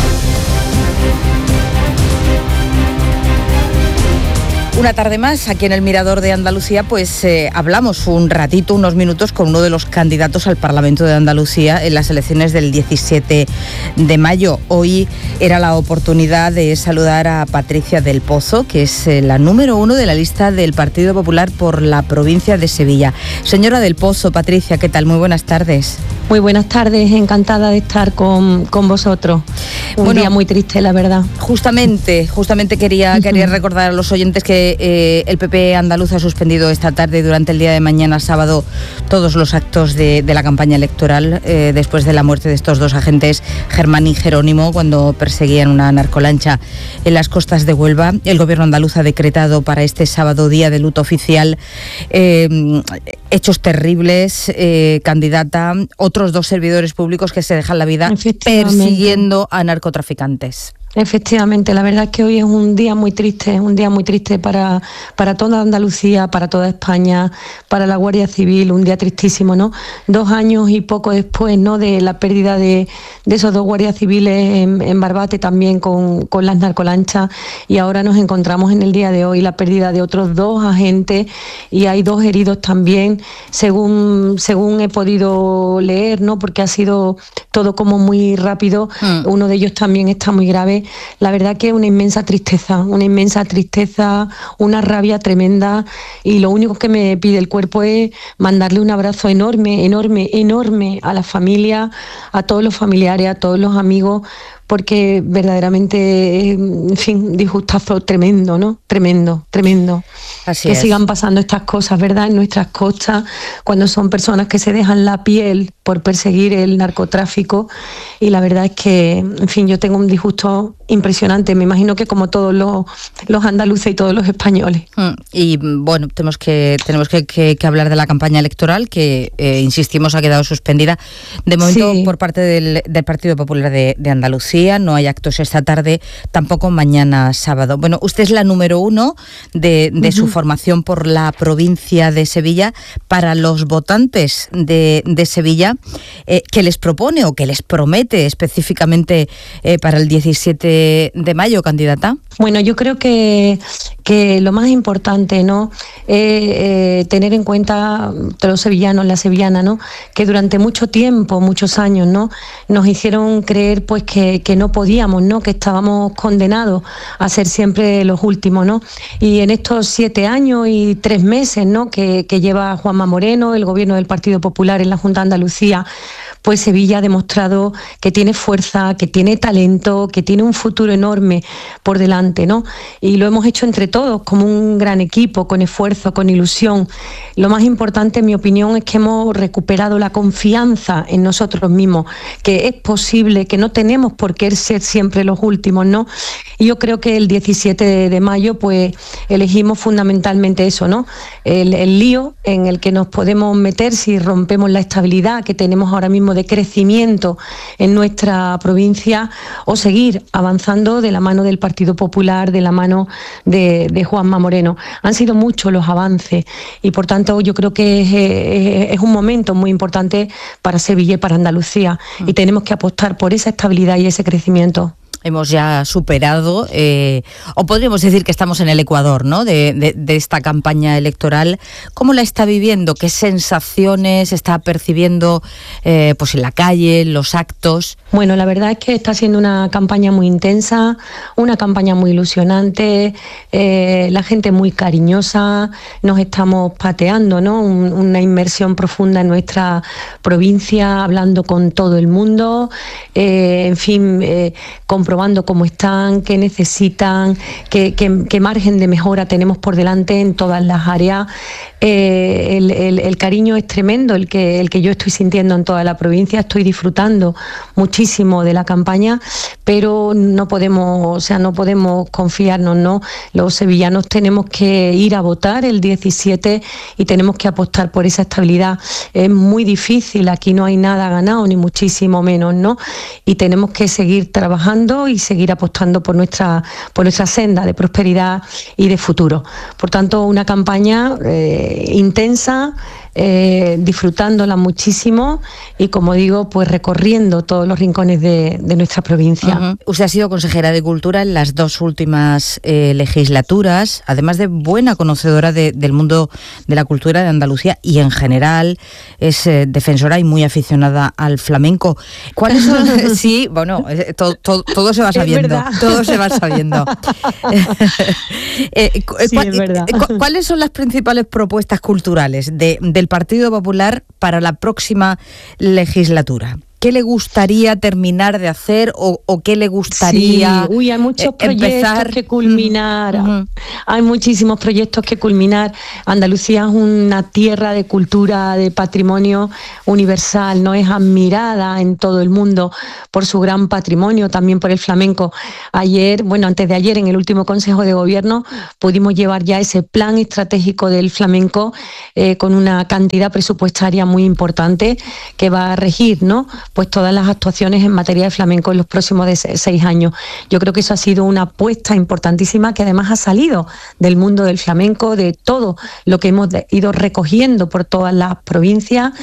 Una tarde más, aquí en el Mirador de Andalucía, pues eh, hablamos un ratito, unos minutos, con uno de los candidatos al Parlamento de Andalucía en las elecciones del diecisiete de mayo. Hoy era la oportunidad de saludar a Patricia del Pozo, que es eh, la número uno de la lista del Partido Popular por la provincia de Sevilla. Señora del Pozo, Patricia, ¿qué tal? Muy buenas tardes. Muy buenas tardes, encantada de estar con, con vosotros. Un bueno, día muy triste, la verdad. Justamente, justamente quería, quería recordar a los oyentes que eh, el P P andaluz ha suspendido esta tarde y durante el día de mañana, sábado, todos los actos de, de la campaña electoral eh, después de la muerte de estos dos agentes, Germán y Jerónimo, cuando perseguían una narcolancha en las costas de Huelva. El gobierno andaluz ha decretado para este sábado día de luto oficial. Eh, hechos terribles, eh, candidata, otros dos servidores públicos que se dejan la vida persiguiendo a narcotraficantes. Efectivamente, la verdad es que hoy es un día muy triste, un día muy triste para, para toda Andalucía, para toda España, para la Guardia Civil, un día tristísimo, ¿no? Dos años y poco después, ¿no?, de la pérdida de, de esos dos guardias civiles en, en Barbate, también con, con las narcolanchas, y ahora nos encontramos en el día de hoy la pérdida de otros dos agentes y hay dos heridos también, según, según he podido leer, ¿no?, porque ha sido todo como muy rápido, mm. uno de ellos también está muy grave. La verdad que es una inmensa tristeza, una inmensa tristeza, una rabia tremenda, y lo único que me pide el cuerpo es mandarle un abrazo enorme, enorme, enorme a la familia, a todos los familiares, a todos los amigos, porque verdaderamente, en fin, disgustazo tremendo, ¿no? Tremendo, tremendo. Así que es. sigan pasando estas cosas, ¿verdad?, en nuestras costas, cuando son personas que se dejan la piel por perseguir el narcotráfico, y la verdad es que, en fin, yo tengo un disgusto impresionante, me imagino que como todos los, los andaluces y todos los españoles. Y bueno, tenemos que tenemos que, que, que hablar de la campaña electoral, que eh, insistimos ha quedado suspendida de momento sí. por parte del, del Partido Popular de, de Andalucía. No hay actos esta tarde, tampoco mañana sábado. Bueno, usted es la número uno de, de uh-huh. su formación por la provincia de Sevilla. Para los votantes de, de Sevilla, eh, ¿qué les propone o qué les promete específicamente eh, para el diecisiete de mayo, candidata? Bueno, yo creo que, que lo más importante, ¿no?, eh, eh, tener en cuenta los sevillanos, la sevillana, ¿no?, que durante mucho tiempo, muchos años, ¿no?, nos hicieron creer pues que, que no podíamos, ¿no?, que estábamos condenados a ser siempre los últimos, ¿no? Y en estos siete años y tres meses, ¿no?, que, que lleva Juanma Moreno, el gobierno del Partido Popular en la Junta de Andalucía, pues Sevilla ha demostrado que tiene fuerza, que tiene talento, que tiene un futuro enorme por delante, ¿no? Y lo hemos hecho entre todos, como un gran equipo, con esfuerzo, con ilusión. Lo más importante, en mi opinión, es que hemos recuperado la confianza en nosotros mismos, que es posible, que no tenemos por qué ser siempre los últimos, ¿no? Y yo creo que el diecisiete de mayo, pues, elegimos fundamentalmente eso, ¿no? El, el lío en el que nos podemos meter si rompemos la estabilidad que tenemos ahora mismo de crecimiento en nuestra provincia, o seguir avanzando de la mano del Partido Popular, de la mano de, de Juanma Moreno. Han sido muchos los avances y por tanto yo creo que es, es, es un momento muy importante para Sevilla y para Andalucía, mm. y tenemos que apostar por esa estabilidad y ese crecimiento. Hemos ya superado, eh, o podríamos decir que estamos en el Ecuador, ¿no?, de, de, de esta campaña electoral. ¿Cómo la está viviendo? ¿Qué sensaciones está percibiendo eh, pues en la calle, en los actos? Bueno, la verdad es que está siendo una campaña muy intensa, una campaña muy ilusionante, eh, la gente muy cariñosa, nos estamos pateando, ¿no?, Un, una inmersión profunda en nuestra provincia, hablando con todo el mundo, eh, en fin, eh, con comprobando cómo están, qué necesitan, qué, qué, qué margen de mejora tenemos por delante en todas las áreas. Eh, el, el, el cariño es tremendo, el que, el que yo estoy sintiendo en toda la provincia. Estoy disfrutando muchísimo de la campaña, pero no podemos, o sea, no podemos confiarnos, ¿no? Los sevillanos tenemos que ir a votar el diecisiete y tenemos que apostar por esa estabilidad. Es muy difícil, aquí no hay nada ganado, ni muchísimo menos, ¿no? Y tenemos que seguir trabajando y seguir apostando por nuestra, por nuestra senda de prosperidad y de futuro. Por tanto, una campaña eh, intensa, eh, disfrutándola muchísimo y, como digo, pues recorriendo todos los rincones de, de nuestra provincia. Uh-huh. Usted ha sido consejera de Cultura en las dos últimas eh, legislaturas, además de buena conocedora de, del mundo de la cultura de Andalucía y en general es eh, defensora y muy aficionada al flamenco. ¿Cuáles son? Sí, bueno, eh, to, to, todo se va sabiendo, todo se va sabiendo. eh, cu- Sí, cuál- es verdad. cu- ¿Cuáles son las principales propuestas culturales de, del Partido Popular para la próxima legislatura? ¿Qué le gustaría terminar de hacer o, o qué le gustaría Sí, uy, hay muchos eh, proyectos empezar? que culminar, Uh-huh. hay muchísimos proyectos que culminar. Andalucía es una tierra de cultura, de patrimonio universal, no es admirada en todo el mundo por su gran patrimonio, también por el flamenco. Ayer, bueno, antes de ayer, en el último Consejo de Gobierno, pudimos llevar ya ese plan estratégico del flamenco eh, con una cantidad presupuestaria muy importante que va a regir, ¿no?, pues todas las actuaciones en materia de flamenco en los próximos de se- seis años. Yo creo que eso ha sido una apuesta importantísima que además ha salido del mundo del flamenco, de todo lo que hemos de- ido recogiendo por todas las provincias.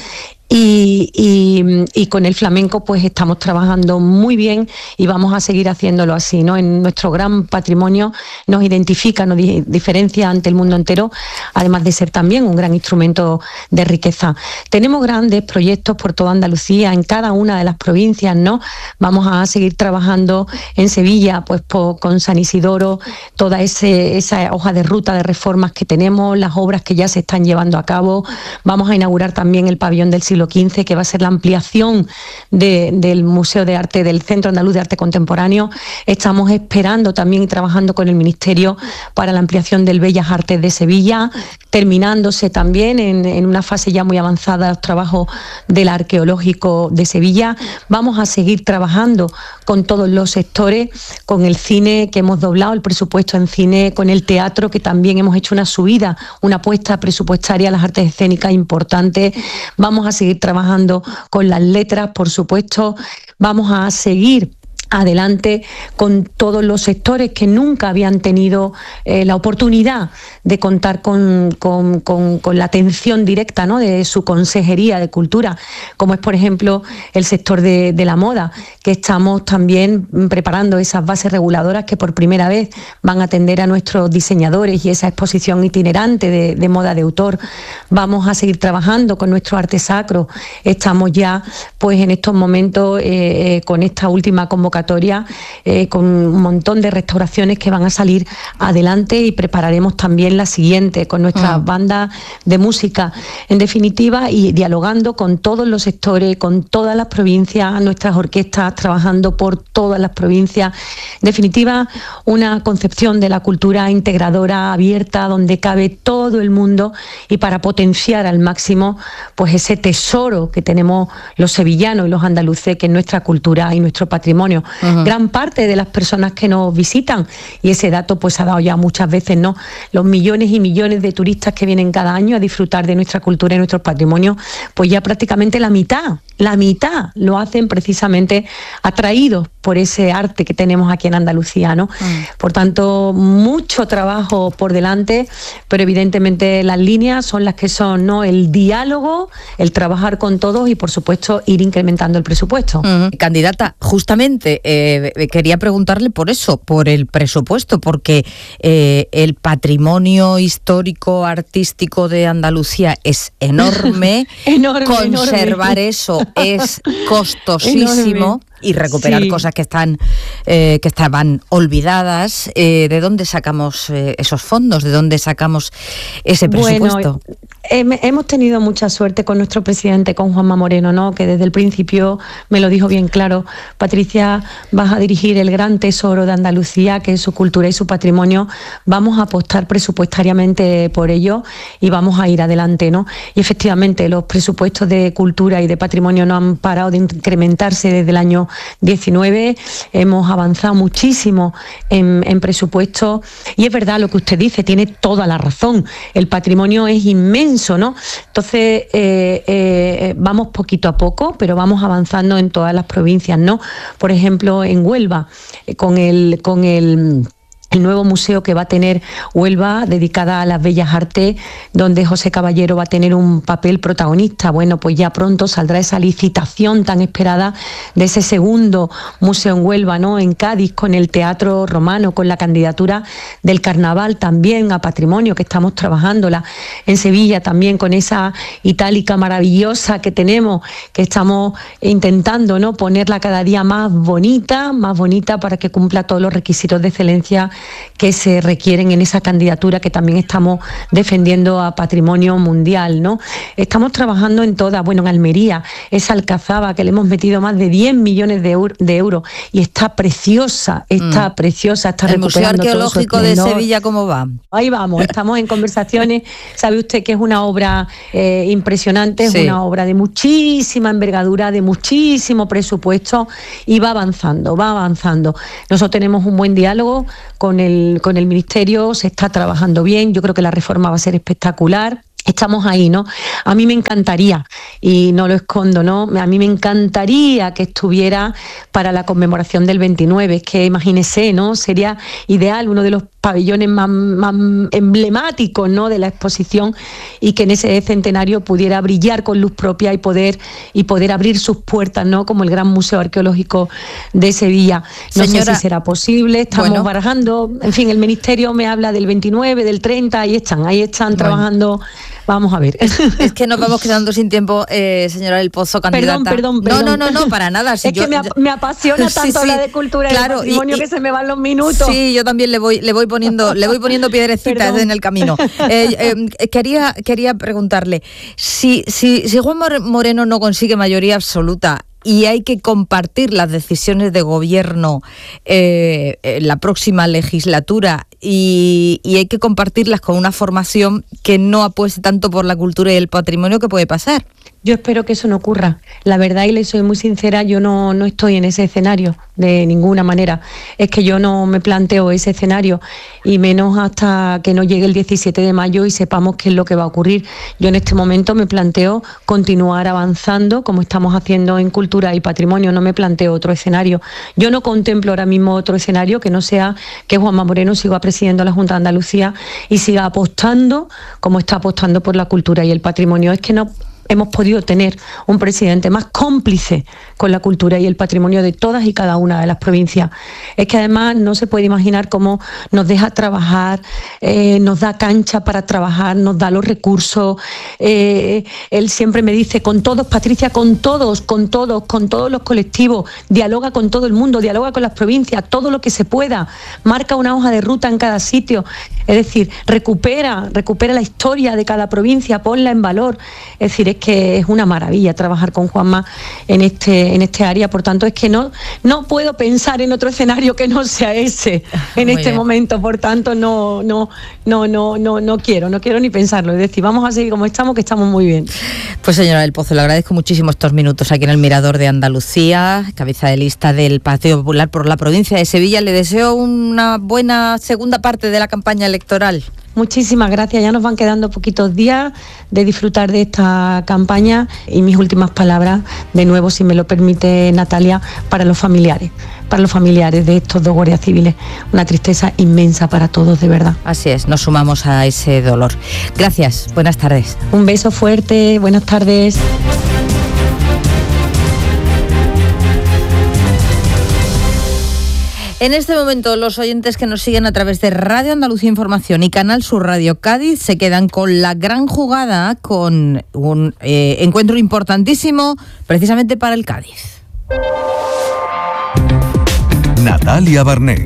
Y, y, y con el flamenco pues estamos trabajando muy bien y vamos a seguir haciéndolo así, ¿no? En nuestro gran patrimonio nos identifica, nos di- diferencia ante el mundo entero, además de ser también un gran instrumento de riqueza. Tenemos grandes proyectos por toda Andalucía, en cada una de las provincias, ¿no? Vamos a seguir trabajando en Sevilla, pues po- con San Isidoro, toda ese, esa hoja de ruta de reformas que tenemos, las obras que ya se están llevando a cabo. Vamos a inaugurar también el pabellón del siglo quince, que va a ser la ampliación de- del Museo de Arte, del Centro Andaluz de Arte Contemporáneo. Estamos esperando también y trabajando con el Ministerio para la ampliación del Bellas Artes de Sevilla, terminándose también en, en una fase ya muy avanzada los trabajos del Arqueológico de Sevilla. Vamos a seguir trabajando con todos los sectores, con el cine, que hemos doblado el presupuesto en cine, con el teatro, que también hemos hecho una subida, una apuesta presupuestaria a las artes escénicas importante. Vamos a seguir trabajando con las letras, por supuesto. Vamos a seguir adelante con todos los sectores que nunca habían tenido eh, la oportunidad de contar con, con, con, con la atención directa, ¿no?, de su Consejería de Cultura, como es, por ejemplo, el sector de, de la moda, que estamos también preparando esas bases reguladoras que por primera vez van a atender a nuestros diseñadores y esa exposición itinerante de, de moda de autor. Vamos a seguir trabajando con nuestro arte sacro. Estamos ya, pues, en estos momentos eh, eh, con esta última convocatoria Eh, con un montón de restauraciones que van a salir adelante y prepararemos también la siguiente con nuestras Ah. bandas de música, en definitiva, y dialogando con todos los sectores, con todas las provincias, nuestras orquestas trabajando por todas las provincias. En definitiva, una concepción de la cultura integradora, abierta, donde cabe todo el mundo y para potenciar al máximo pues ese tesoro que tenemos los sevillanos y los andaluces, que es nuestra cultura y nuestro patrimonio. Uh-huh. Gran parte de las personas que nos visitan, y ese dato pues ha dado ya muchas veces, ¿no?, los millones y millones de turistas que vienen cada año a disfrutar de nuestra cultura y nuestro patrimonio, pues ya prácticamente la mitad, la mitad lo hacen precisamente atraídos por ese arte que tenemos aquí en Andalucía, ¿no? Uh-huh. Por tanto, mucho trabajo por delante, pero evidentemente las líneas son las que son, ¿no?, el diálogo, el trabajar con todos y, por supuesto, ir incrementando el presupuesto. Uh-huh. Candidata, justamente eh, quería preguntarle por eso, por el presupuesto, porque eh, el patrimonio histórico artístico de Andalucía es enorme. enorme Conservar enorme. eso es costosísimo. Enorme. Y recuperar Sí. cosas que están eh, que estaban olvidadas. Eh, ¿De dónde sacamos eh, esos fondos? ¿De dónde sacamos ese presupuesto? Bueno, Hemos tenido mucha suerte con nuestro presidente, con Juanma Moreno, ¿no? Que desde el principio me lo dijo bien claro: Patricia, vas a dirigir el gran tesoro de Andalucía, que es su cultura y su patrimonio, vamos a apostar presupuestariamente por ello y vamos a ir adelante, ¿no? Y efectivamente los presupuestos de cultura y de patrimonio no han parado de incrementarse desde el año diecinueve, hemos avanzado muchísimo en, en presupuestos, y es verdad lo que usted dice, tiene toda la razón, el patrimonio es inmenso, ¿no? Entonces eh, eh, vamos poquito a poco, pero vamos avanzando en todas las provincias, ¿no? Por ejemplo, en Huelva, eh, con el con el el nuevo museo que va a tener Huelva, dedicada a las bellas artes, donde José Caballero va a tener un papel protagonista. Bueno, pues ya pronto saldrá esa licitación tan esperada de ese segundo museo en Huelva, ¿no? En Cádiz, con el Teatro Romano, con la candidatura del Carnaval también a patrimonio, que estamos trabajándola. En Sevilla también, con esa itálica maravillosa que tenemos, que estamos intentando, ¿no? Ponerla cada día más bonita, más bonita, para que cumpla todos los requisitos de excelencia que se requieren en esa candidatura que también estamos defendiendo a patrimonio mundial, ¿no? Estamos trabajando en todas. Bueno, en Almería, esa Alcazaba, que le hemos metido más de diez millones de, eur- de euros, y está preciosa, está mm. preciosa, está ¿El Museo Arqueológico de Sevilla cómo va? Ahí vamos, estamos en conversaciones. Sabe usted que es una obra eh, impresionante, es sí. una obra de muchísima envergadura, de muchísimo presupuesto, y va avanzando, va avanzando. Nosotros tenemos un buen diálogo con Con el, con el Ministerio, se está trabajando bien, yo creo que la reforma va a ser espectacular. Estamos ahí, ¿no? A mí me encantaría, y no lo escondo, ¿no? A mí me encantaría que estuviera para la conmemoración del veintinueve, es que imagínese, ¿no? Sería ideal, uno de los pabellones más, más emblemáticos, ¿no? De la exposición, y que en ese centenario pudiera brillar con luz propia y poder y poder abrir sus puertas, ¿no? Como el Gran Museo Arqueológico de Sevilla. No Señora, sé si será posible, estamos bueno. barajando, en fin, el Ministerio me habla del veintinueve, del treinta, ahí están, ahí están bueno. trabajando. Vamos a ver. Es que nos vamos quedando sin tiempo, eh, señora del Pozo, candidata. Perdón, perdón, perdón. No, no, no, no, para nada. Si es yo, que me, ap- me apasiona tanto sí, sí, hablar de cultura claro, y de patrimonio y, y, que se me van los minutos. Sí, yo también le voy, le voy poniendo, le voy poniendo piedrecitas perdón. en el camino. Eh, eh, quería, quería preguntarle si, si, si Juan Moreno no consigue mayoría absoluta y hay que compartir las decisiones de gobierno eh, en la próxima legislatura, y, y hay que compartirlas con una formación que no apueste tanto por la cultura y el patrimonio, ¿qué puede pasar? Yo espero que eso no ocurra. La verdad, y le soy muy sincera, yo no, no estoy en ese escenario de ninguna manera. Es que yo no me planteo ese escenario, y menos hasta que no llegue el diecisiete de mayo y sepamos qué es lo que va a ocurrir. Yo en este momento me planteo continuar avanzando como estamos haciendo en cultura y patrimonio, no me planteo otro escenario. Yo no contemplo ahora mismo otro escenario que no sea que Juanma Moreno siga presidiendo la Junta de Andalucía y siga apostando como está apostando por la cultura y el patrimonio. Es que no hemos podido tener un presidente más cómplice con la cultura y el patrimonio de todas y cada una de las provincias. Es que además no se puede imaginar cómo nos deja trabajar, eh, nos da cancha para trabajar, nos da los recursos. Eh, él siempre me dice, con todos, Patricia, con todos, con todos, con todos los colectivos, dialoga con todo el mundo, dialoga con las provincias, todo lo que se pueda, marca una hoja de ruta en cada sitio. Es decir, recupera, recupera la historia de cada provincia, ponla en valor. Es decir, es que es una maravilla trabajar con Juanma en este en este área. Por tanto, es que no no puedo pensar en otro escenario que no sea ese en Muy este bien. momento. Por tanto, no no no no no no quiero no quiero ni pensarlo. Es decir, vamos a seguir como estamos, que estamos muy bien. Pues señora del Pozo, le agradezco muchísimo estos minutos aquí en el Mirador de Andalucía, cabeza de lista del Partido Popular por la provincia de Sevilla. Le deseo una buena segunda parte de la campaña electoral. Muchísimas gracias, ya nos van quedando poquitos días de disfrutar de esta campaña, y mis últimas palabras, de nuevo, si me lo permite Natalia, para los familiares, para los familiares de estos dos guardias civiles. Una tristeza inmensa para todos, de verdad. Así es, nos sumamos a ese dolor. Gracias, buenas tardes. Un beso fuerte, buenas tardes. En este momento, los oyentes que nos siguen a través de Radio Andalucía Información y Canal Sur Radio Cádiz se quedan con la gran jugada, con un eh, encuentro importantísimo precisamente para el Cádiz. Natalia Barnés,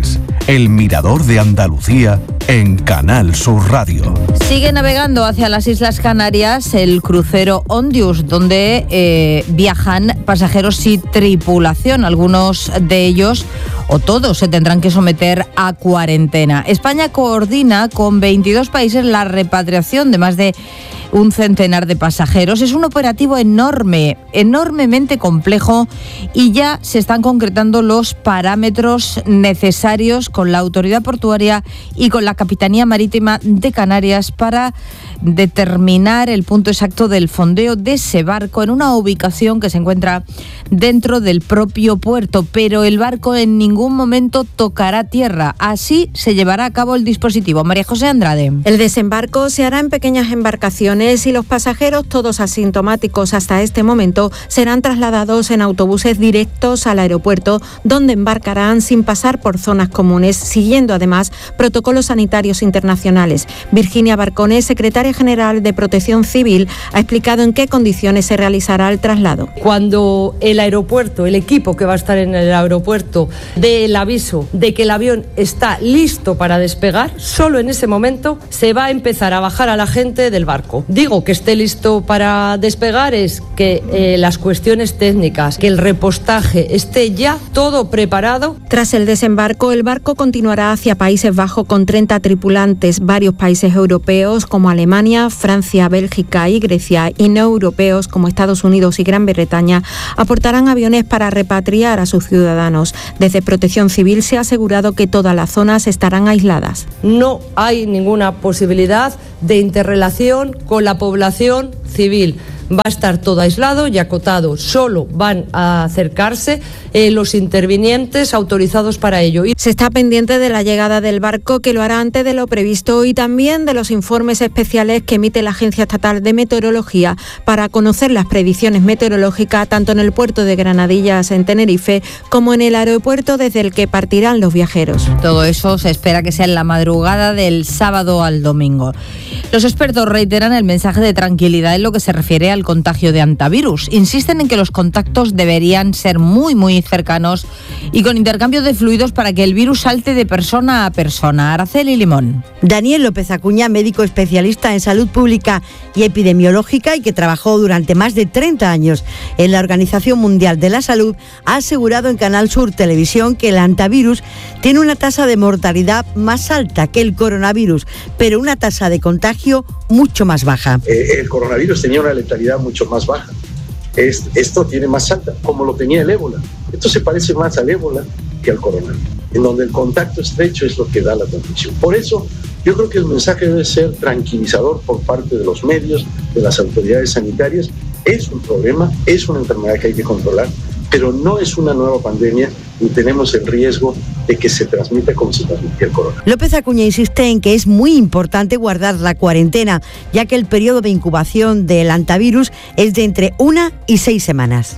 El Mirador de Andalucía en Canal Sur Radio. Sigue navegando hacia las Islas Canarias el crucero Ondius, donde eh, viajan pasajeros y tripulación. Algunos de ellos, o todos, se tendrán que someter a cuarentena. España coordina con veintidós países la repatriación de más de un centenar de pasajeros. Es un operativo enorme, enormemente complejo, y ya se están concretando los parámetros necesarios con la autoridad portuaria y con la Capitanía Marítima de Canarias para determinar el punto exacto del fondeo de ese barco en una ubicación que se encuentra dentro del propio puerto, pero el barco en ningún momento tocará tierra. Así se llevará a cabo el dispositivo. María José Andrade. El desembarco se hará en pequeñas embarcaciones y los pasajeros, todos asintomáticos hasta este momento, serán trasladados en autobuses directos al aeropuerto, donde embarcarán sin pasar por zonas comunes, siguiendo además protocolos sanitarios internacionales. Virginia Barcones, secretaria general de Protección Civil, ha explicado en qué condiciones se realizará el traslado. Cuando el aeropuerto, el equipo que va a estar en el aeropuerto, dé el aviso de que el avión está listo para despegar, solo en ese momento se va a empezar a bajar a la gente del barco. Digo que esté listo para despegar es que eh, las cuestiones técnicas, que el repostaje esté ya todo preparado. Tras el desembarco, el barco continuará hacia Países Bajos con treinta tripulantes. Varios países europeos como Alemania, Francia, Bélgica y Grecia, y no europeos como Estados Unidos y Gran Bretaña, aportarán aviones para repatriar a sus ciudadanos. Desde Protección Civil se ha asegurado que todas las zonas estarán aisladas. No hay ninguna posibilidad de interrelación con la población civil. Va a estar todo aislado y acotado. Solo van a acercarse eh, los intervinientes autorizados para ello. Se está pendiente de la llegada del barco, que lo hará antes de lo previsto, y también de los informes especiales que emite la Agencia Estatal de Meteorología para conocer las predicciones meteorológicas tanto en el puerto de Granadillas en Tenerife como en el aeropuerto desde el que partirán los viajeros. Todo eso se espera que sea en la madrugada del sábado al domingo. Los expertos reiteran el mensaje de tranquilidad en lo que se refiere al contagio de hantavirus. Insisten en que los contactos deberían ser muy, muy cercanos y con intercambio de fluidos para que el virus salte de persona a persona. Araceli Limón. Daniel López Acuña, médico especialista en salud pública y epidemiológica y que trabajó durante más de treinta años en la Organización Mundial de la Salud, ha asegurado en Canal Sur Televisión que el hantavirus tiene una tasa de mortalidad más alta que el coronavirus, pero una tasa de contagio mucho más baja. Eh, el coronavirus tenía una letalidad mucho más baja. Es, esto tiene más alta, como lo tenía el ébola. Esto se parece más al ébola que al coronavirus, en donde el contacto estrecho es lo que da la transmisión. Por eso, yo creo que el mensaje debe ser tranquilizador por parte de los medios, de las autoridades sanitarias. Es un problema, es una enfermedad que hay que controlar, pero no es una nueva pandemia y tenemos el riesgo de que se transmita como se transmitía el coronavirus. López Acuña insiste en que es muy importante guardar la cuarentena, ya que el periodo de incubación del hantavirus es de entre una y seis semanas.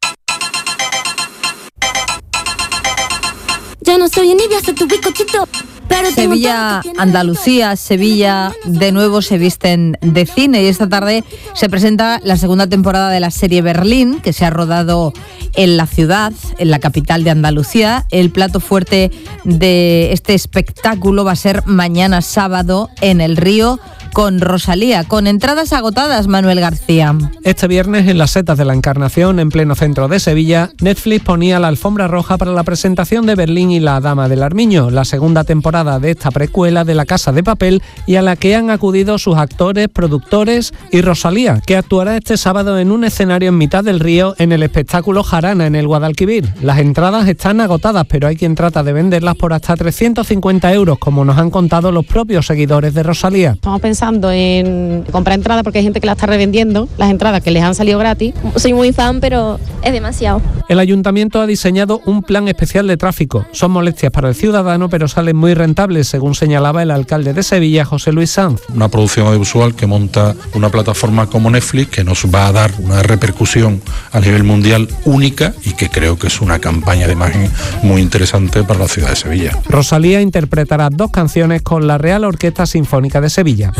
Ya no soy envidia, soy tu bizcochito. Sevilla, Andalucía, Sevilla, de nuevo se visten de cine y esta tarde se presenta la segunda temporada de la serie Berlín, que se ha rodado en la ciudad, en la capital de Andalucía. El plato fuerte de este espectáculo va a ser mañana sábado en El Río, con Rosalía, con entradas agotadas, Manuel García. Este viernes, en las Setas de la Encarnación, en pleno centro de Sevilla, Netflix ponía la alfombra roja para la presentación de Berlín y la Dama del Armiño, la segunda temporada de esta precuela de La Casa de Papel, y a la que han acudido sus actores, productores y Rosalía, que actuará este sábado en un escenario en mitad del río en el espectáculo Jarana, en el Guadalquivir. Las entradas están agotadas, pero hay quien trata de venderlas por hasta trescientos cincuenta euros, como nos han contado los propios seguidores de Rosalía. Estamos pensando en comprar entradas porque hay gente que la está revendiendo, las entradas que les han salido gratis. Soy muy fan, pero es demasiado. El ayuntamiento ha diseñado un plan especial de tráfico. Son molestias para el ciudadano, pero salen muy rentables, según señalaba el alcalde de Sevilla, José Luis Sanz. Una producción audiovisual que monta una plataforma como Netflix, que nos va a dar una repercusión a nivel mundial única y que creo que es una campaña de imagen muy interesante para la ciudad de Sevilla. Rosalía interpretará dos canciones con la Real Orquesta Sinfónica de Sevilla.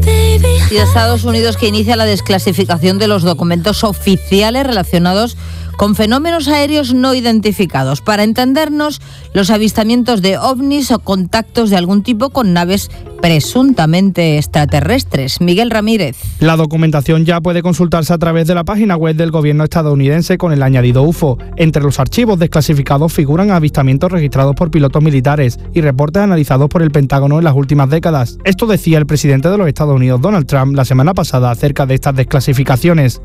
Y Estados Unidos, que inicia la desclasificación de los documentos oficiales relacionados con fenómenos aéreos no identificados. Para entendernos, los avistamientos de ovnis o contactos de algún tipo con naves presuntamente extraterrestres. Miguel Ramírez. La documentación ya puede consultarse a través de la página web del gobierno estadounidense con el añadido U F O. Entre los archivos desclasificados figuran avistamientos registrados por pilotos militares y reportes analizados por el Pentágono en las últimas décadas. Esto decía el presidente de los Estados Unidos, Donald Trump, la semana pasada acerca de estas desclasificaciones.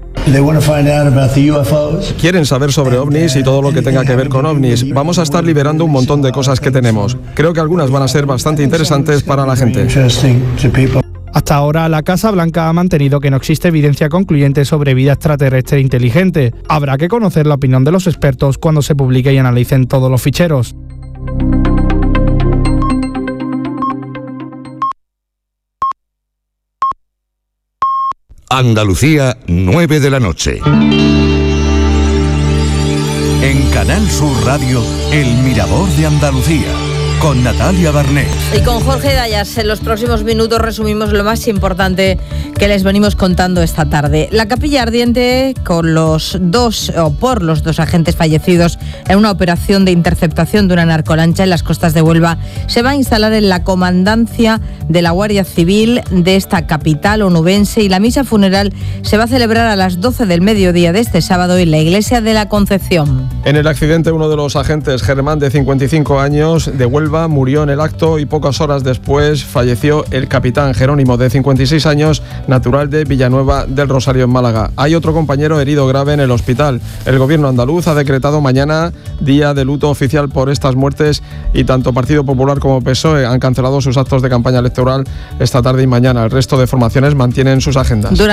Quieren saber sobre ovnis y todo lo que tenga que ver con ovnis. Vamos a estar liberando un montón de cosas que tenemos. Creo que algunas van a ser bastante interesantes para la gente. Hasta ahora, la Casa Blanca ha mantenido que no existe evidencia concluyente sobre vida extraterrestre inteligente. Habrá que conocer la opinión de los expertos cuando se publique y analicen todos los ficheros. Andalucía, nueve de la noche. En Canal Sur Radio, El Mirador de Andalucía, con Natalia Barnés. Y con Jorge Dayas, en los próximos minutos resumimos lo más importante que les venimos contando esta tarde. La capilla ardiente con los dos o por los dos agentes fallecidos en una operación de interceptación de una narcolancha en las costas de Huelva se va a instalar en la comandancia de la Guardia Civil de esta capital onubense, y la misa funeral se va a celebrar a las doce del mediodía de este sábado en la iglesia de la Concepción. En el accidente, uno de los agentes, Germán, de cincuenta y cinco años, de Huelva, murió en el acto, y pocas horas después falleció el capitán Jerónimo, de cincuenta y seis años, natural de Villanueva del Rosario, en Málaga. Hay otro compañero herido grave en el hospital. El gobierno andaluz ha decretado mañana día de luto oficial por estas muertes, y tanto Partido Popular como P S O E han cancelado sus actos de campaña electoral esta tarde y mañana. El resto de formaciones mantienen sus agendas. Durante